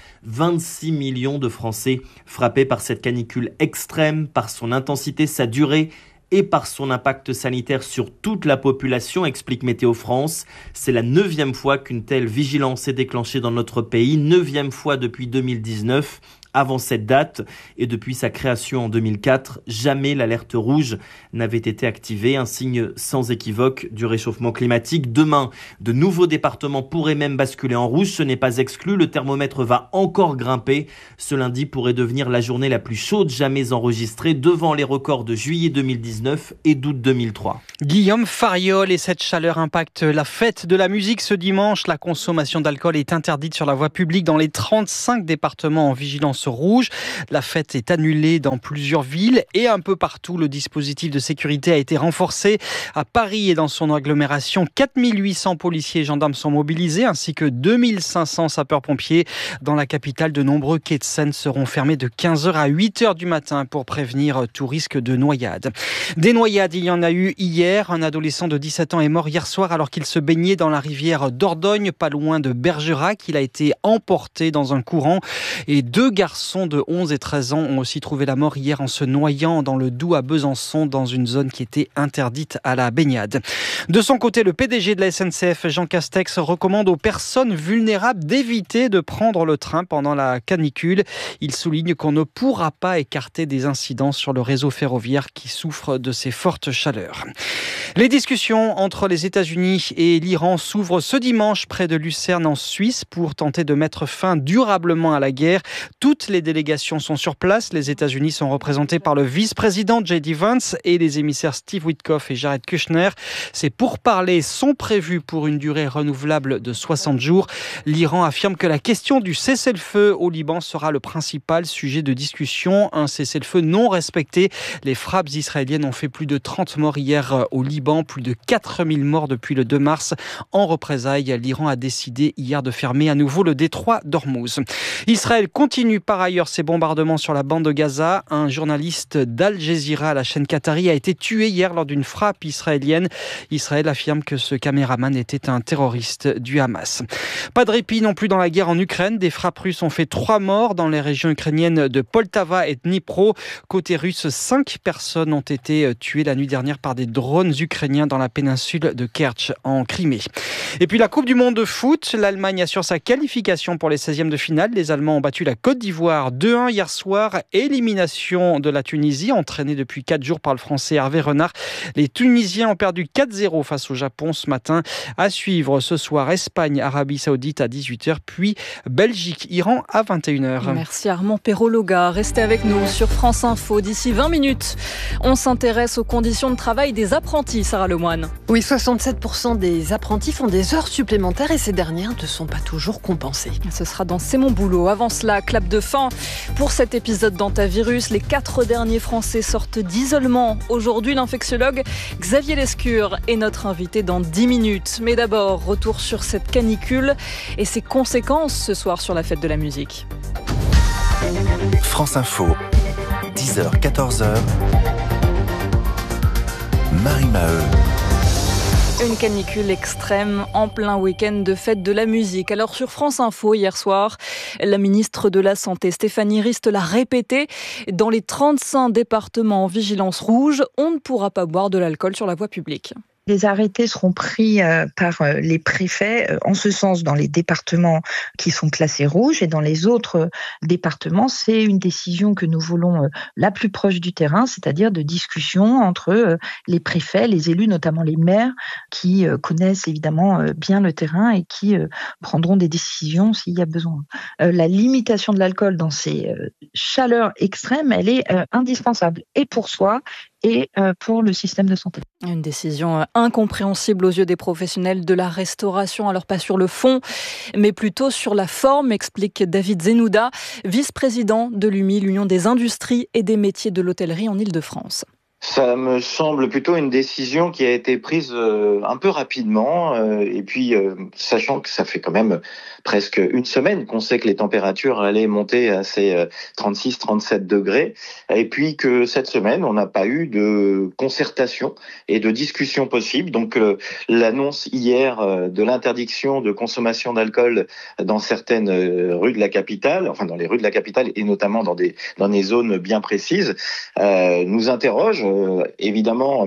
26 millions de Français frappés par cette canicule extrême, par son intensité, sa durée et par son impact sanitaire sur toute la population, explique Météo France. C'est la 9e fois qu'une telle vigilance est déclenchée dans notre pays, 9e fois depuis 2019. Avant cette date et depuis sa création en 2004, jamais l'alerte rouge n'avait été activée, un signe sans équivoque du réchauffement climatique. Demain, de nouveaux départements pourraient même basculer en rouge, ce n'est pas exclu, le thermomètre va encore grimper. Ce lundi pourrait devenir la journée la plus chaude jamais enregistrée, devant les records de juillet 2019 et d'août 2003. Guillaume Fariol, et cette chaleur impacte la fête de la musique ce dimanche. La consommation d'alcool est interdite sur la voie publique dans les 35 départements en vigilance rouge. La fête est annulée dans plusieurs villes et un peu partout. Le dispositif de sécurité a été renforcé. À Paris et dans son agglomération, 4800 policiers et gendarmes sont mobilisés ainsi que 2500 sapeurs-pompiers. Dans la capitale, de nombreux quais de Seine seront fermés de 15h à 8h du matin pour prévenir tout risque de noyade. Des noyades, il y en a eu hier. Un adolescent de 17 ans est mort hier soir alors qu'il se baignait dans la rivière Dordogne, pas loin de Bergerac. Il a été emporté dans un courant et 2 garçons de 11 et 13 ans ont aussi trouvé la mort hier en se noyant dans le Doubs à Besançon, dans une zone qui était interdite à la baignade. De son côté, le PDG de la SNCF, Jean Castex, recommande aux personnes vulnérables d'éviter de prendre le train pendant la canicule. Il souligne qu'on ne pourra pas écarter des incidents sur le réseau ferroviaire qui souffre de ces fortes chaleurs. Les discussions entre les États-Unis et l'Iran s'ouvrent ce dimanche près de Lucerne en Suisse pour tenter de mettre fin durablement à la guerre. Toutes les délégations sont sur place. Les États-Unis sont représentés par le vice-président J.D. Vance et les émissaires Steve Witkoff et Jared Kushner. Ces pourparlers sont prévus pour une durée renouvelable de 60 jours. L'Iran affirme que la question du cessez-le-feu au Liban sera le principal sujet de discussion. Un cessez-le-feu non respecté. Les frappes israéliennes ont fait plus de 30 morts hier au Liban, plus de 4000 morts depuis le 2 mars. En représailles, l'Iran a décidé hier de fermer à nouveau le détroit d'Ormuz. Israël continue par ailleurs ses bombardements sur la bande de Gaza. Un journaliste d'Al Jazeera à la chaîne qatari a été tué hier lors d'une frappe israélienne. Israël affirme que ce caméraman était un terroriste du Hamas. Pas de répit non plus dans la guerre en Ukraine. Des frappes russes ont fait 3 morts dans les régions ukrainiennes de Poltava et Dnipro. Côté russe, 5 personnes ont été tuées la nuit dernière par des drones ukrainiens dans la péninsule de Kerch en Crimée. Et puis la Coupe du Monde de foot, l'Allemagne assure sa qualification pour les 16e de finale. Les Allemands ont battu la Côte d'Ivoire 2-1 hier soir. Élimination de la Tunisie, entraînée depuis 4 jours par le Français Hervé Renard. Les Tunisiens ont perdu 4-0 face au Japon ce matin. À suivre ce soir, Espagne, Arabie Saoudite à 18h, puis Belgique, Iran à 21h. Merci Armand Perrologa. Restez avec nous sur France Info. D'ici 20 minutes, on s'intéresse aux conditions de travail des apprentis, Sarah Lemoine. Oui, 67% des apprentis font des heures supplémentaires et ces dernières ne sont pas toujours compensées. Ce sera dans C'est mon boulot. Avant cela, clap de fin pour cet épisode d'Antavirus. Les 4 derniers Français sortent d'isolement. Aujourd'hui, l'infectiologue Xavier Lescure est notre invité dans 10 minutes. Mais d'abord, retour sur cette canicule et ses conséquences ce soir sur la fête de la musique. France Info, 10h, 14h. Marie Maheu. Une canicule extrême en plein week-end de fête de la musique. Alors sur France Info hier soir, la ministre de la Santé Stéphanie Rist l'a répété. Dans les 35 départements en vigilance rouge, on ne pourra pas boire de l'alcool sur la voie publique. Les arrêtés seront pris par les préfets, en ce sens dans les départements qui sont classés rouges et dans les autres départements, c'est une décision que nous voulons la plus proche du terrain, c'est-à-dire de discussion entre les préfets, les élus, notamment les maires, qui connaissent évidemment bien le terrain et qui prendront des décisions s'il y a besoin. La limitation de l'alcool dans ces chaleurs extrêmes, elle est indispensable et pour soi et pour le système de santé. Une décision incompréhensible aux yeux des professionnels de la restauration, alors pas sur le fond, mais plutôt sur la forme, explique David Zenouda, vice-président de l'UMI, l'Union des industries et des métiers de l'hôtellerie en Île-de-France. Ça me semble plutôt une décision qui a été prise un peu rapidement et puis sachant que ça fait quand même presque une semaine qu'on sait que les températures allaient monter à ces 36-37 degrés et puis que cette semaine on n'a pas eu de concertation et de discussion possible. Donc l'annonce hier de l'interdiction de consommation d'alcool dans certaines rues de la capitale, enfin dans les rues de la capitale et notamment dans des zones bien précises, nous interroge. Évidemment,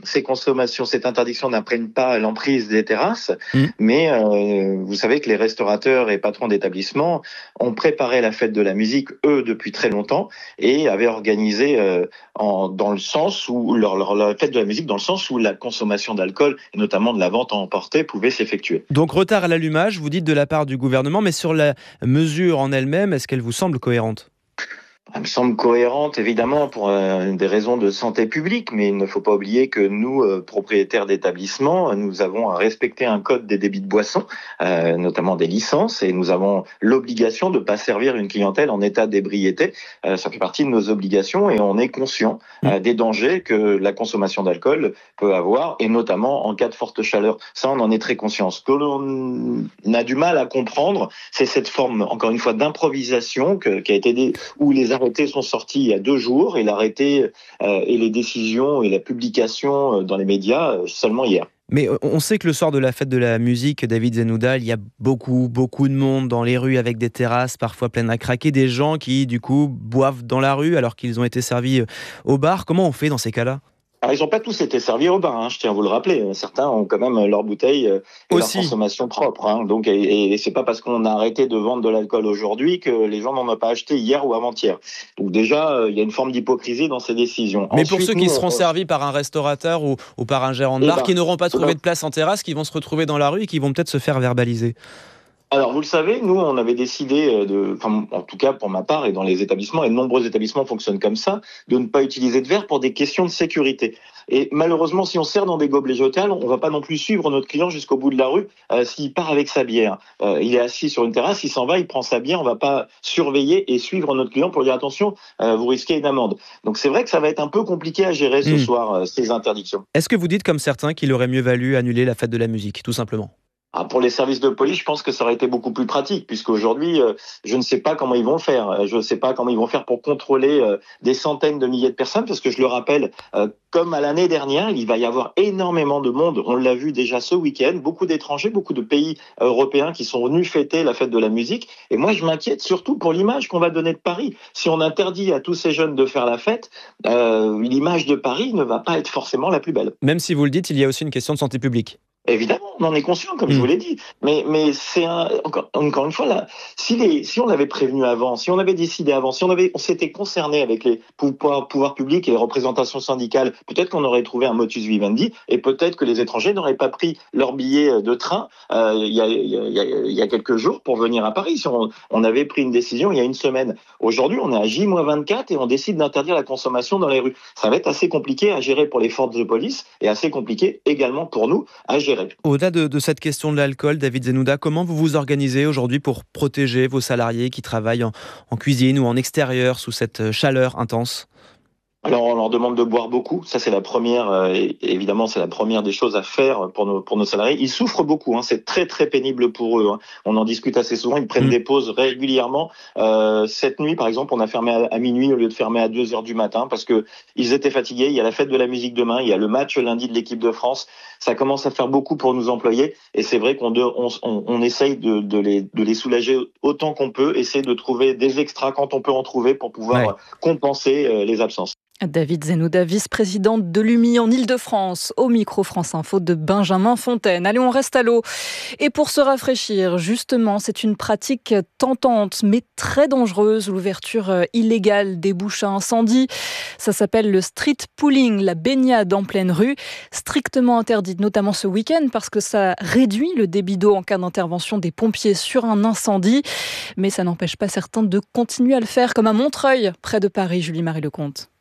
cette interdiction n'apprenne pas l'emprise des terrasses, mais vous savez que les restaurateurs et patrons d'établissements ont préparé la fête de la musique, eux, depuis très longtemps, et avaient organisé dans le sens où la fête de la musique dans le sens où la consommation d'alcool, et notamment de la vente à emporter, pouvait s'effectuer. Donc retard à l'allumage, vous dites de la part du gouvernement, mais sur la mesure en elle-même, est-ce qu'elle vous semble cohérente ? Elle me semble cohérente, évidemment, pour des raisons de santé publique, mais il ne faut pas oublier que nous, propriétaires d'établissements, nous avons à respecter un code des débits de boissons, notamment des licences, et nous avons l'obligation de ne pas servir une clientèle en état d'ébriété. Ça fait partie de nos obligations et on est conscient des dangers que la consommation d'alcool peut avoir, et notamment en cas de forte chaleur. Ça, on en est très conscient. Ce que l'on a du mal à comprendre, c'est cette forme, encore une fois, d'improvisation qui a été où les arrêtés sont sortis il y a 2 jours et l'arrêté et les décisions et la publication dans les médias seulement hier. Mais on sait que le soir de la fête de la musique, David Zenouda, il y a beaucoup de monde dans les rues avec des terrasses parfois pleines à craquer, des gens qui du coup boivent dans la rue alors qu'ils ont été servis au bar. Comment on fait dans ces cas-là ? Alors, ils n'ont pas tous été servis au bar, je tiens à vous le rappeler. Certains ont quand même leur bouteille et leur consommation propre. Donc, et c'est pas parce qu'on a arrêté de vendre de l'alcool aujourd'hui que les gens n'en ont pas acheté hier ou avant-hier. Donc déjà, il y a une forme d'hypocrisie dans ces décisions. Mais ensuite, pour ceux qui seront servis par un restaurateur ou par un gérant de bar, qui n'auront pas trouvé de place en terrasse, qui vont se retrouver dans la rue et qui vont peut-être se faire verbaliser. Alors, vous le savez, nous, on avait décidé en tout cas pour ma part et dans les établissements, et de nombreux établissements fonctionnent comme ça, de ne pas utiliser de verre pour des questions de sécurité. Et malheureusement, si on sert dans des gobelets jetables, on va pas non plus suivre notre client jusqu'au bout de la rue s'il part avec sa bière. Il est assis sur une terrasse, il s'en va, il prend sa bière, on va pas surveiller et suivre notre client pour dire attention, vous risquez une amende. Donc c'est vrai que ça va être un peu compliqué à gérer ce soir, ces interdictions. Est-ce que vous dites comme certains qu'il aurait mieux valu annuler la fête de la musique, tout simplement ? Pour les services de police, je pense que ça aurait été beaucoup plus pratique, puisqu'aujourd'hui, je ne sais pas comment ils vont faire. Je ne sais pas comment ils vont faire pour contrôler des centaines de milliers de personnes, parce que je le rappelle, comme à l'année dernière, il va y avoir énormément de monde. On l'a vu déjà ce week-end, beaucoup d'étrangers, beaucoup de pays européens qui sont venus fêter la fête de la musique. Et moi, je m'inquiète surtout pour l'image qu'on va donner de Paris. Si on interdit à tous ces jeunes de faire la fête, l'image de Paris ne va pas être forcément la plus belle. Même si vous le dites, il y a aussi une question de santé publique. Évidemment, on en est conscient, comme je vous l'ai dit. Mais c'est encore une fois là, si on l'avait prévenu avant, si on avait décidé avant, si on s'était concerné avec les pouvoirs publics et les représentations syndicales, peut-être qu'on aurait trouvé un motus vivendi et peut-être que les étrangers n'auraient pas pris leur billet de train il y a quelques jours pour venir à Paris. Si on avait pris une décision il y a une semaine. Aujourd'hui, on est à J-24 et on décide d'interdire la consommation dans les rues. Ça va être assez compliqué à gérer pour les forces de police et assez compliqué également pour nous à gérer. Au-delà de cette question de l'alcool, David Zenouda, comment vous vous organisez aujourd'hui pour protéger vos salariés qui travaillent en cuisine ou en extérieur sous cette chaleur intense ? Alors, on leur demande de boire beaucoup. Ça, c'est la première, évidemment, c'est la première des choses à faire pour nos salariés. Ils souffrent beaucoup, C'est très, très pénible pour eux, On en discute assez souvent. Ils prennent des pauses régulièrement. Cette nuit, par exemple, on a fermé à minuit au lieu de fermer à 2h du matin parce que ils étaient fatigués. Il y a la fête de la musique demain. Il y a le match lundi de l'équipe de France. Ça commence à faire beaucoup pour nos employés. Et c'est vrai qu'on essaye de les soulager autant qu'on peut, essayer de trouver des extras quand on peut en trouver pour pouvoir compenser les absences. David Zenouda, vice-président de l'UMI en Ile-de-France, au micro France Info de Benjamin Fontaine. Allez, on reste à l'eau. Et pour se rafraîchir, justement, c'est une pratique tentante, mais très dangereuse, l'ouverture illégale des bouches à incendie. Ça s'appelle le street pooling, la baignade en pleine rue, strictement interdite, notamment ce week-end, parce que ça réduit le débit d'eau en cas d'intervention des pompiers sur un incendie. Mais ça n'empêche pas certains de continuer à le faire, comme à Montreuil, près de Paris. Julie-Marie Lecomte.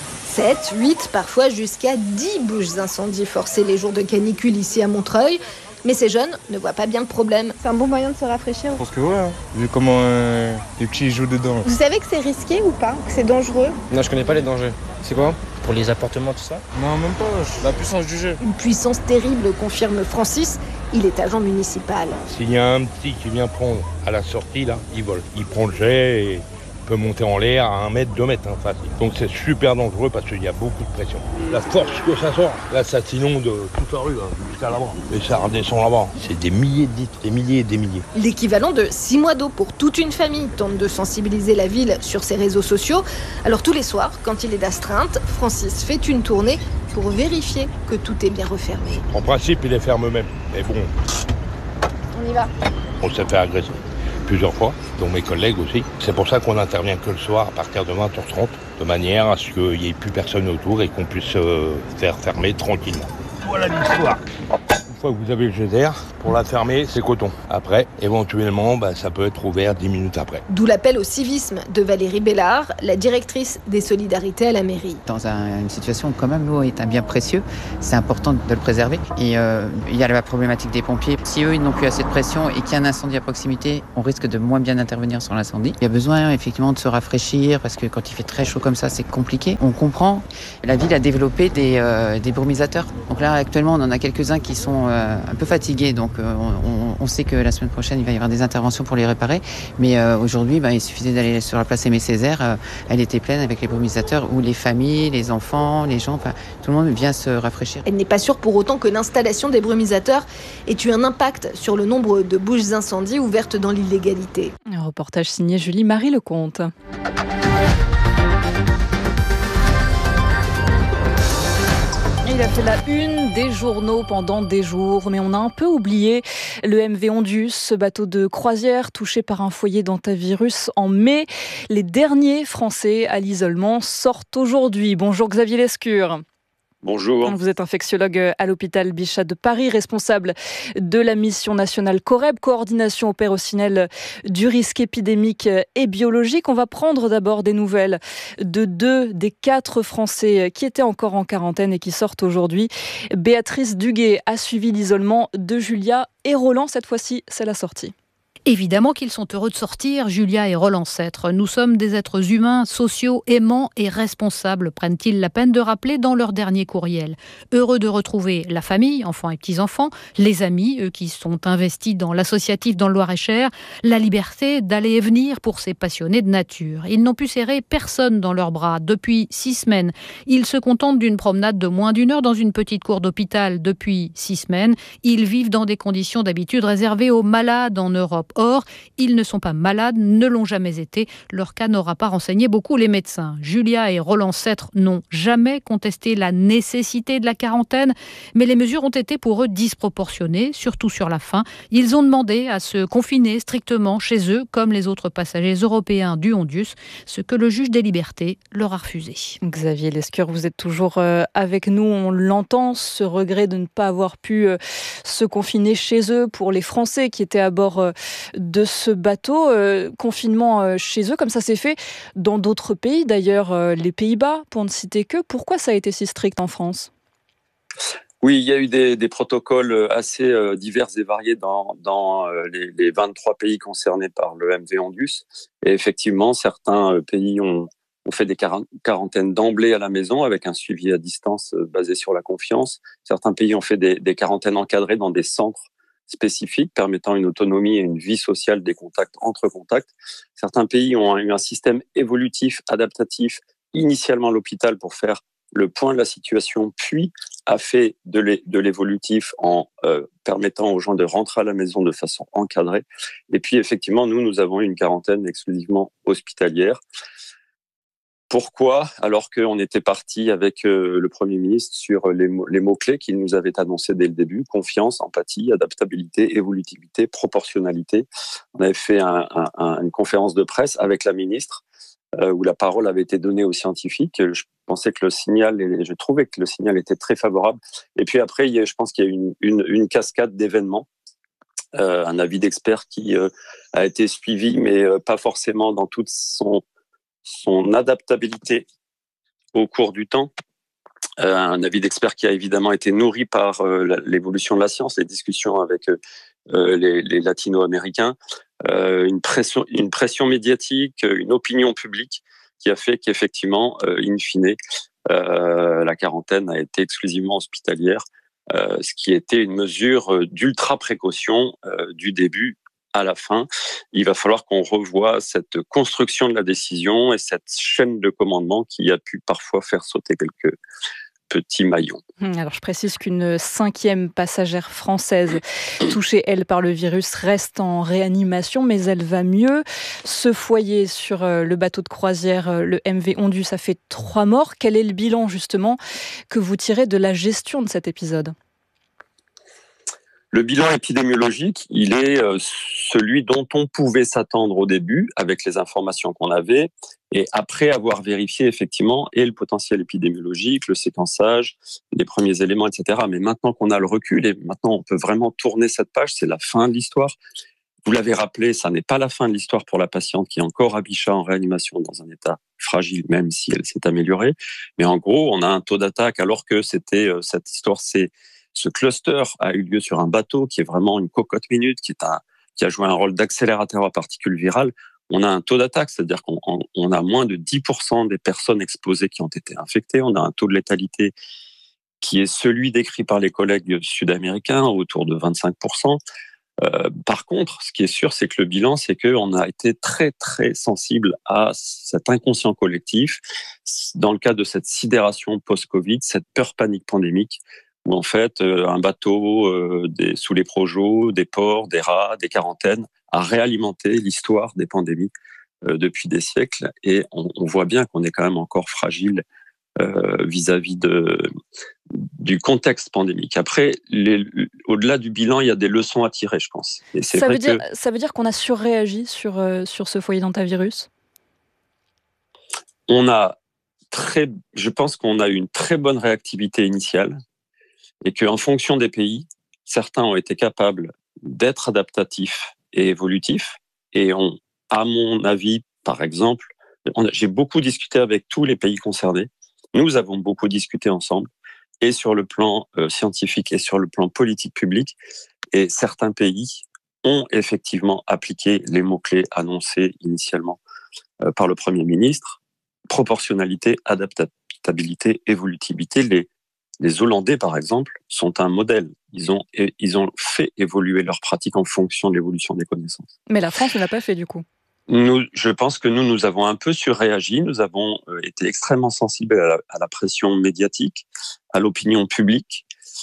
7, 8, parfois jusqu'à 10 bouches d'incendie forcées les jours de canicule ici à Montreuil. Mais ces jeunes ne voient pas bien le problème. C'est un bon moyen de se rafraîchir. Je pense que ouais, vu comment les petits jouent dedans. Vous savez que c'est risqué ou pas? Que c'est dangereux? Non, je connais pas les dangers. C'est quoi? Pour les appartements, tout ça? Non, même pas. La puissance du jeu. Une puissance terrible, confirme Francis. Il est agent municipal. S'il y a un petit qui vient prendre à la sortie, là, il vole. Il prend le jet et peut monter en l'air à 1 mètre, 2 mètres, facile. Donc c'est super dangereux parce qu'il y a beaucoup de pression. La force que ça sort, là ça s'inonde toute la rue, jusqu'à là-bas. Et ça redescend là-bas. C'est des milliers de litres, des milliers et des milliers. L'équivalent de 6 mois d'eau pour toute une famille tente de sensibiliser la ville sur ses réseaux sociaux. Alors tous les soirs, quand il est d'astreinte, Francis fait une tournée pour vérifier que tout est bien refermé. En principe, il est ferme même. Mais bon. On y va. On s'est fait agresser plusieurs fois, dont mes collègues aussi. C'est pour ça qu'on n'intervient que le soir à partir de 20h30, de manière à ce qu'il n'y ait plus personne autour et qu'on puisse faire fermer tranquillement. Voilà l'histoire. Une fois que vous avez le jet d'air, pour la fermer, c'est coton. Après, éventuellement, ça peut être ouvert 10 minutes après. D'où l'appel au civisme de Valérie Bellard, la directrice des solidarités à la mairie. Dans une situation où quand même l'eau est un bien précieux, c'est important de le préserver. Et il y a la problématique des pompiers. Si eux, ils n'ont plus assez de pression et qu'il y a un incendie à proximité, on risque de moins bien intervenir sur l'incendie. Il y a besoin effectivement de se rafraîchir parce que quand il fait très chaud comme ça, c'est compliqué. On comprend. La ville a développé des brumisateurs. Donc là, actuellement, on en a quelques-uns qui sont un peu fatigués. Donc on sait que la semaine prochaine, il va y avoir des interventions pour les réparer. Mais aujourd'hui, il suffisait d'aller sur la place Aimé Césaire. Elle était pleine avec les brumisateurs où les familles, les enfants, les gens, tout le monde vient se rafraîchir. Elle n'est pas sûre pour autant que l'installation des brumisateurs ait eu un impact sur le nombre de bouches incendies ouvertes dans l'illégalité. Un reportage signé Julie-Marie Lecomte. Il a fait la une des journaux pendant des jours, mais on a un peu oublié le MV Ondius, ce bateau de croisière touché par un foyer d'hantavirus en mai. Les derniers Français à l'isolement sortent aujourd'hui. Bonjour Xavier Lescure. Bonjour. Vous êtes infectiologue à l'hôpital Bichat de Paris, responsable de la mission nationale COREB, coordination opérationnelle du risque épidémique et biologique. On va prendre d'abord des nouvelles de 2 des 4 Français qui étaient encore en quarantaine et qui sortent aujourd'hui. Béatrice Duguet a suivi l'isolement de Julia et Roland. Cette fois-ci, c'est la sortie. Évidemment qu'ils sont heureux de sortir, Julia et Roland Sêtre. Nous sommes des êtres humains, sociaux, aimants et responsables, prennent-ils la peine de rappeler dans leur dernier courriel. Heureux de retrouver la famille, enfants et petits-enfants, les amis, eux qui sont investis dans l'associatif dans le Loir-et-Cher, la liberté d'aller et venir pour ces passionnés de nature. Ils n'ont pu serrer personne dans leurs bras depuis 6 semaines. Ils se contentent d'une promenade de moins d'1 heure dans une petite cour d'hôpital depuis 6 semaines. Ils vivent dans des conditions d'habitude réservées aux malades en Europe. Or, ils ne sont pas malades, ne l'ont jamais été. Leur cas n'aura pas renseigné beaucoup les médecins. Julia et Roland Sêtre n'ont jamais contesté la nécessité de la quarantaine, mais les mesures ont été pour eux disproportionnées, surtout sur la fin. Ils ont demandé à se confiner strictement chez eux, comme les autres passagers européens du Ondius, ce que le juge des libertés leur a refusé. Xavier Lescure, vous êtes toujours avec nous. On l'entend, ce regret de ne pas avoir pu se confiner chez eux pour les Français qui étaient à bord de ce bateau, confinement chez eux, comme ça s'est fait dans d'autres pays, d'ailleurs les Pays-Bas, pour ne citer que. Pourquoi ça a été si strict en France ? Oui, il y a eu des protocoles assez divers et variés dans les 23 pays concernés par le MV Ondius. Et effectivement, certains pays ont fait des quarantaines d'emblée à la maison avec un suivi à distance basé sur la confiance. Certains pays ont fait des quarantaines encadrées dans des centres spécifiques permettant une autonomie et une vie sociale des contacts entre contacts. Certains pays ont eu un système évolutif, adaptatif, initialement à l'hôpital pour faire le point de la situation, puis a fait de l'évolutif en permettant aux gens de rentrer à la maison de façon encadrée. Et puis effectivement, nous avons eu une quarantaine exclusivement hospitalière. Pourquoi ? Alors qu'on était parti avec le Premier ministre sur les mots-clés qu'il nous avait annoncés dès le début, confiance, empathie, adaptabilité, évolutivité, proportionnalité. On avait fait une conférence de presse avec la ministre où la parole avait été donnée aux scientifiques. Je pensais que je trouvais que le signal était très favorable. Et puis après, je pense qu'il y a eu une cascade d'événements. Un avis d'expert qui a été suivi, mais pas forcément dans toute son adaptabilité au cours du temps. un avis d'expert qui a évidemment été nourri par l'évolution de la science, les discussions avec les latino-américains, une pression médiatique, une opinion publique qui a fait qu'effectivement, in fine, la quarantaine a été exclusivement hospitalière, ce qui était une mesure d'ultra précaution du début à la fin. Il va falloir qu'on revoie cette construction de la décision et cette chaîne de commandement qui a pu parfois faire sauter quelques petits maillons. Alors je précise qu'une 5e passagère française touchée, elle, par le virus reste en réanimation, mais elle va mieux. Ce foyer sur le bateau de croisière, le MV Ondus, a fait 3 morts. Quel est le bilan, justement, que vous tirez de la gestion de cet épisode ? Le bilan épidémiologique, il est celui dont on pouvait s'attendre au début avec les informations qu'on avait et après avoir vérifié effectivement et le potentiel épidémiologique, le séquençage, les premiers éléments, etc. Mais maintenant qu'on a le recul et maintenant on peut vraiment tourner cette page, c'est la fin de l'histoire. Vous l'avez rappelé, ça n'est pas la fin de l'histoire pour la patiente qui est encore à Bichat en réanimation dans un état fragile, même si elle s'est améliorée. Mais en gros, on a un taux d'attaque alors que c'était cette histoire, ce cluster a eu lieu sur un bateau qui est vraiment une cocotte minute, qui a joué un rôle d'accélérateur à particules virales. On a un taux d'attaque, c'est-à-dire qu'on a moins de 10% des personnes exposées qui ont été infectées. On a un taux de létalité qui est celui décrit par les collègues sud-américains, autour de 25%. Par contre, ce qui est sûr, c'est que le bilan, c'est qu'on a été très, très sensible à cet inconscient collectif, dans le cadre de cette sidération post-Covid, cette peur panique pandémique, où en fait, un bateau sous les projos, des ports, des rats, des quarantaines, a réalimenté l'histoire des pandémies depuis des siècles. Et on voit bien qu'on est quand même encore fragile vis-à-vis du contexte pandémique. Après, au-delà du bilan, il y a des leçons à tirer, je pense. Et ça veut dire qu'on a surréagi sur ce foyer d'hantavirus ? Je pense qu'on a eu une très bonne réactivité initiale et qu'en fonction des pays, certains ont été capables d'être adaptatifs et évolutifs et ont, à mon avis, par exemple, j'ai beaucoup discuté avec tous les pays concernés. Nous avons beaucoup discuté ensemble, et sur le plan scientifique et sur le plan politique public. Et certains pays ont effectivement appliqué les mots-clés annoncés initialement par le Premier ministre. Proportionnalité, adaptabilité, évolutivité. Les Hollandais, par exemple, sont un modèle. Ils ont fait évoluer leurs pratiques en fonction de l'évolution des connaissances. Mais la France ne l'a pas fait, du coup. Je pense que nous avons un peu surréagi. Nous avons été extrêmement sensibles à la pression médiatique, à l'opinion publique.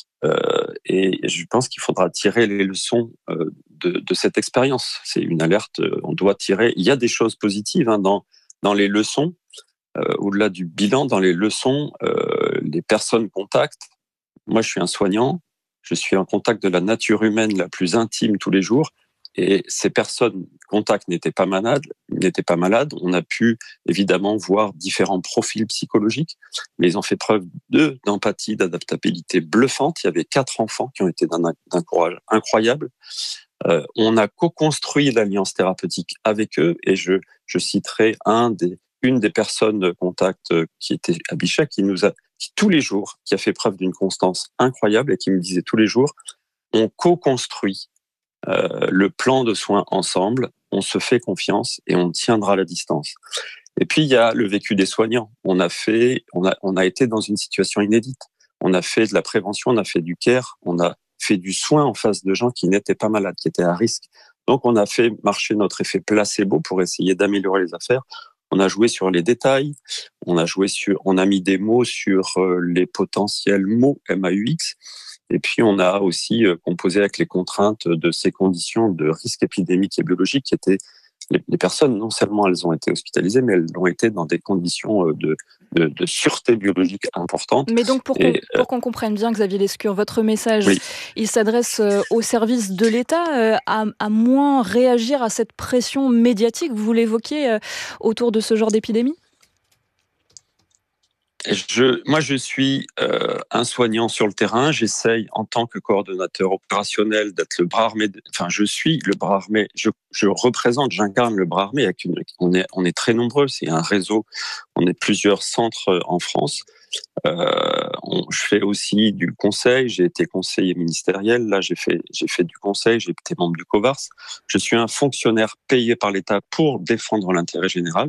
Et je pense qu'il faudra tirer les leçons de cette expérience. C'est une alerte, on doit tirer. Il y a des choses positives dans les leçons. Au-delà du bilan, dans les leçons, les personnes contactent. Moi, je suis un soignant. Je suis en contact de la nature humaine la plus intime tous les jours. Et ces personnes contacts n'étaient pas malades. On a pu évidemment voir différents profils psychologiques, mais ils ont fait preuve d'empathie, d'adaptabilité bluffante. Il y avait 4 enfants qui ont été d'un courage incroyable. On a co-construit l'alliance thérapeutique avec eux, et je citerai une des personnes de contact qui était à Bichat, qui tous les jours, qui a fait preuve d'une constance incroyable et qui me disait tous les jours, on co-construit le plan de soins ensemble, on se fait confiance et on tiendra la distance. Et puis il y a le vécu des soignants. On a été dans une situation inédite. On a fait de la prévention, on a fait du care, on a fait du soin en face de gens qui n'étaient pas malades, qui étaient à risque. Donc on a fait marcher notre effet placebo pour essayer d'améliorer les affaires. On a joué sur les détails, on a mis des mots sur les potentiels mots MAUX. Et puis, on a aussi composé avec les contraintes de ces conditions de risque épidémique et biologique qui étaient... Les personnes, non seulement elles ont été hospitalisées, mais elles ont été dans des conditions de sûreté biologique importantes. Mais donc, pour qu'on comprenne bien, Xavier Lescure, votre message, oui, il s'adresse aux services de l'État à moins réagir à cette pression médiatique, vous l'évoquiez, autour de ce genre d'épidémie ? Moi, je suis un soignant sur le terrain. J'essaye, en tant que coordonnateur opérationnel, d'être le bras armé. Je suis le bras armé. J'incarne le bras armé. On est très nombreux. C'est un réseau. On est plusieurs centres en France. Je fais aussi du conseil. J'ai été conseiller ministériel. Là, j'ai fait du conseil. J'ai été membre du COVARS. Je suis un fonctionnaire payé par l'État pour défendre l'intérêt général.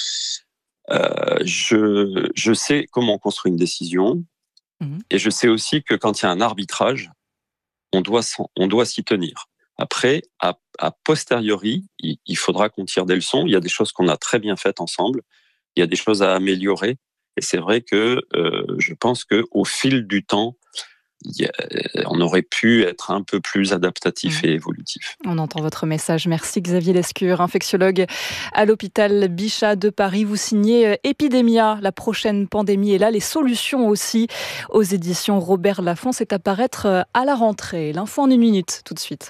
Je sais comment on construit une décision. Et je sais aussi que quand il y a un arbitrage, on doit s'y tenir. Après, à posteriori, il faudra qu'on tire des leçons. Il y a des choses qu'on a très bien faites ensemble. Il y a des choses à améliorer. Et c'est vrai que je pense qu'au fil du temps, on aurait pu être un peu plus adaptatif et évolutif. On entend votre message. Merci Xavier Lescure, infectiologue à l'hôpital Bichat de Paris. Vous signez Épidémia, la prochaine pandémie est là, les solutions aussi, aux éditions Robert Laffont. C'est à paraître à la rentrée. L'info en 1 minute, tout de suite.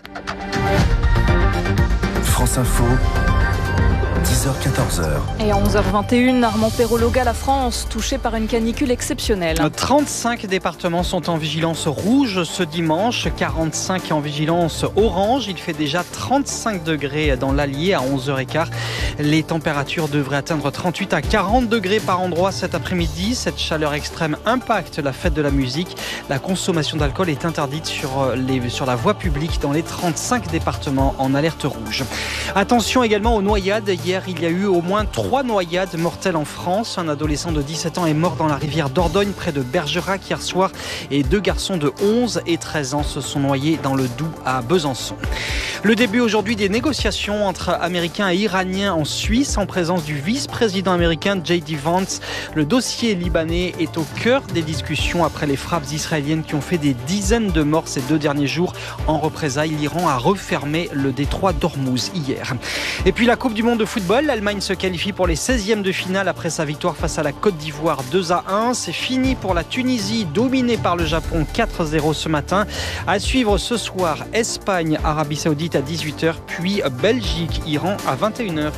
France Info. 10h-14h. Et à 11h21, Armand Perrologa, la France, touchée par une canicule exceptionnelle. 35 départements sont en vigilance rouge ce dimanche, 45 en vigilance orange. Il fait déjà 35 degrés dans l'Allier à 11h15. Les températures devraient atteindre 38 à 40 degrés par endroit cet après-midi. Cette chaleur extrême impacte la fête de la musique. La consommation d'alcool est interdite sur la voie publique dans les 35 départements en alerte rouge. Attention également aux noyades. Hier, il y a eu au moins 3 noyades mortelles en France. Un adolescent de 17 ans est mort dans la rivière Dordogne près de Bergerac hier soir et 2 garçons de 11 et 13 ans se sont noyés dans le Doubs à Besançon. Le début aujourd'hui des négociations entre Américains et Iraniens en Suisse en présence du vice-président américain J.D. Vance. Le dossier libanais est au cœur des discussions après les frappes israéliennes qui ont fait des dizaines de morts ces 2 derniers jours. En représailles, l'Iran a refermé le détroit d'Ormuz hier. Et puis la Coupe du monde de football, l'Allemagne se qualifie pour les 16e de finale après sa victoire face à la Côte d'Ivoire 2-1. C'est fini pour la Tunisie, dominée par le Japon 4-0 ce matin. À suivre ce soir, Espagne, Arabie Saoudite à 18h, puis Belgique, Iran à 21h.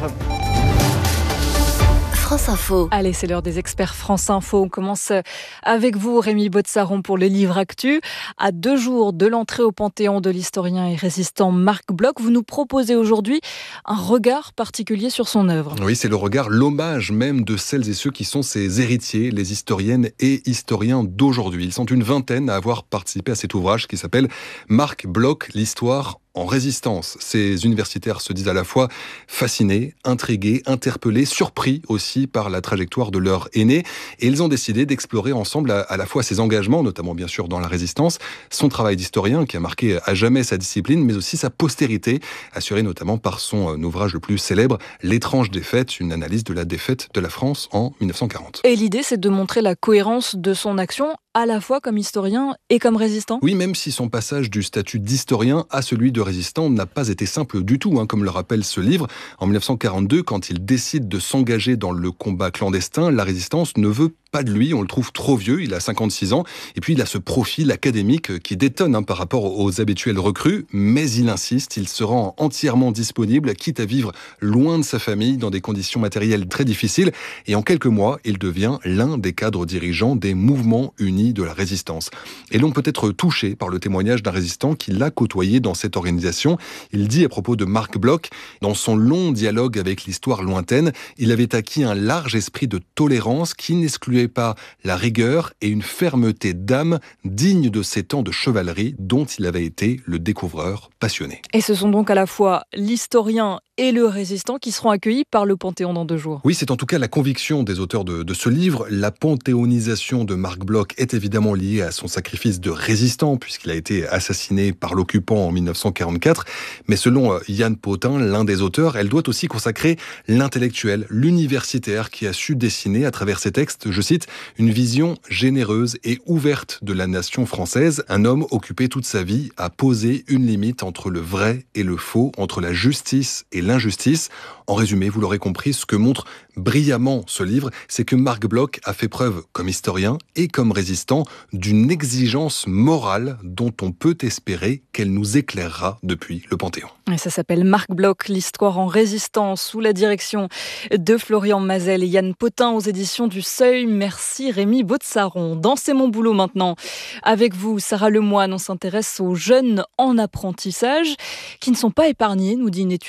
France Info. Allez, c'est l'heure des experts France Info. On commence avec vous, Rémi Botsaron, pour le livre Actu. À 2 jours de l'entrée au Panthéon de l'historien et résistant Marc Bloch, vous nous proposez aujourd'hui un regard particulier sur son œuvre. Oui, c'est le regard, l'hommage même de celles et ceux qui sont ses héritiers, les historiennes et historiens d'aujourd'hui. Ils sont une vingtaine à avoir participé à cet ouvrage qui s'appelle Marc Bloch, l'histoire en résistance. Ces universitaires se disent à la fois fascinés, intrigués, interpellés, surpris aussi par la trajectoire de leur aîné. Et ils ont décidé d'explorer ensemble à la fois ses engagements, notamment bien sûr dans la résistance, son travail d'historien qui a marqué à jamais sa discipline, mais aussi sa postérité, assurée notamment par son ouvrage le plus célèbre, L'étrange défaite, une analyse de la défaite de la France en 1940. Et l'idée, c'est de montrer la cohérence de son action à la fois comme historien et comme résistant. Oui, même si son passage du statut d'historien à celui de résistant n'a pas été simple du tout, comme le rappelle ce livre. En 1942, quand il décide de s'engager dans le combat clandestin, la résistance ne veut pas de lui, on le trouve trop vieux, il a 56 ans, et puis il a ce profil académique qui détonne par rapport aux habituels recrues, mais il insiste, il se rend entièrement disponible, quitte à vivre loin de sa famille, dans des conditions matérielles très difficiles, et en quelques mois, il devient l'un des cadres dirigeants des mouvements unis de la résistance. Et l'on peut être touché par le témoignage d'un résistant qui l'a côtoyé dans cette organisation. Il dit à propos de Marc Bloch, dans son long dialogue avec l'histoire lointaine, il avait acquis un large esprit de tolérance qui n'excluait pas la rigueur et une fermeté d'âme digne de ces temps de chevalerie dont il avait été le découvreur passionné. Et ce sont donc à la fois l'historien et le résistant qui seront accueillis par le Panthéon dans 2 jours. Oui, c'est en tout cas la conviction des auteurs de ce livre. La panthéonisation de Marc Bloch est évidemment liée à son sacrifice de résistant, puisqu'il a été assassiné par l'occupant en 1944. Mais selon Yann Potin, l'un des auteurs, elle doit aussi consacrer l'intellectuel, l'universitaire qui a su dessiner à travers ses textes, je cite, une vision généreuse et ouverte de la nation française. Un homme occupé toute sa vie à poser une limite entre le vrai et le faux, entre la justice et l'injustice. En résumé, vous l'aurez compris, ce que montre brillamment ce livre, c'est que Marc Bloch a fait preuve, comme historien et comme résistant, d'une exigence morale dont on peut espérer qu'elle nous éclairera depuis le Panthéon. Et ça s'appelle Marc Bloch, l'histoire en résistance, sous la direction de Florian Mazel et Yann Potin aux éditions du Seuil. Merci Rémi Botsaron. Dans C'est mon boulot maintenant, avec vous, Sarah Lemoine, on s'intéresse aux jeunes en apprentissage qui ne sont pas épargnés, nous dit une étude du ministère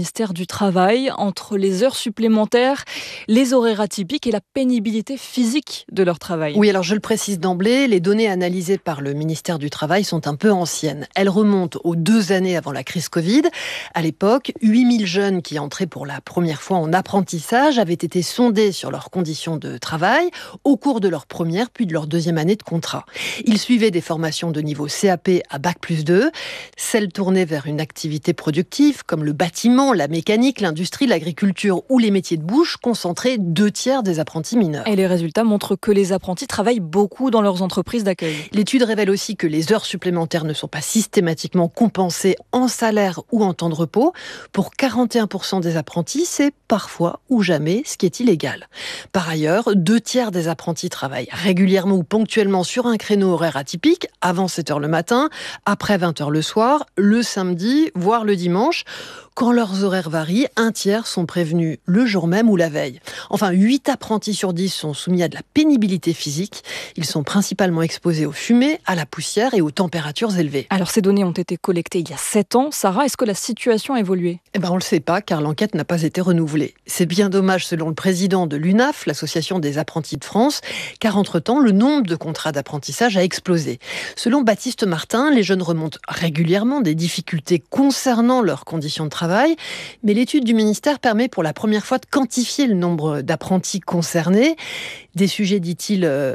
ministère du Travail entre les heures supplémentaires, les horaires atypiques et la pénibilité physique de leur travail. Oui, alors je le précise d'emblée, les données analysées par le ministère du Travail sont un peu anciennes. Elles remontent aux 2 années avant la crise Covid. À l'époque, 8000 jeunes qui entraient pour la première fois en apprentissage avaient été sondés sur leurs conditions de travail au cours de leur première puis de leur deuxième année de contrat. Ils suivaient des formations de niveau CAP à Bac+2, celles tournées vers une activité productive comme le bâtiment, la mécanique, l'industrie, l'agriculture ou les métiers de bouche concentraient 2/3 des apprentis mineurs. Et les résultats montrent que les apprentis travaillent beaucoup dans leurs entreprises d'accueil. L'étude révèle aussi que les heures supplémentaires ne sont pas systématiquement compensées en salaire ou en temps de repos. Pour 41% des apprentis, c'est parfois ou jamais, ce qui est illégal. Par ailleurs, 2/3 des apprentis travaillent régulièrement ou ponctuellement sur un créneau horaire atypique, avant 7h le matin, après 20h le soir, le samedi, voire le dimanche. Quand leurs horaires varient, 1/3 sont prévenus le jour même ou la veille. Enfin, 8 apprentis sur 10 sont soumis à de la pénibilité physique. Ils sont principalement exposés aux fumées, à la poussière et aux températures élevées. Alors ces données ont été collectées il y a 7 ans. Sarah, est-ce que la situation a évolué ? On ne le sait pas car l'enquête n'a pas été renouvelée. C'est bien dommage selon le président de l'UNAF, l'Association des apprentis de France, car entre-temps, le nombre de contrats d'apprentissage a explosé. Selon Baptiste Martin, les jeunes remontent régulièrement des difficultés concernant leurs conditions de travail, mais l'étude du ministère permet pour la première fois de quantifier le nombre d'apprentis concernés. Des sujets, dit-il,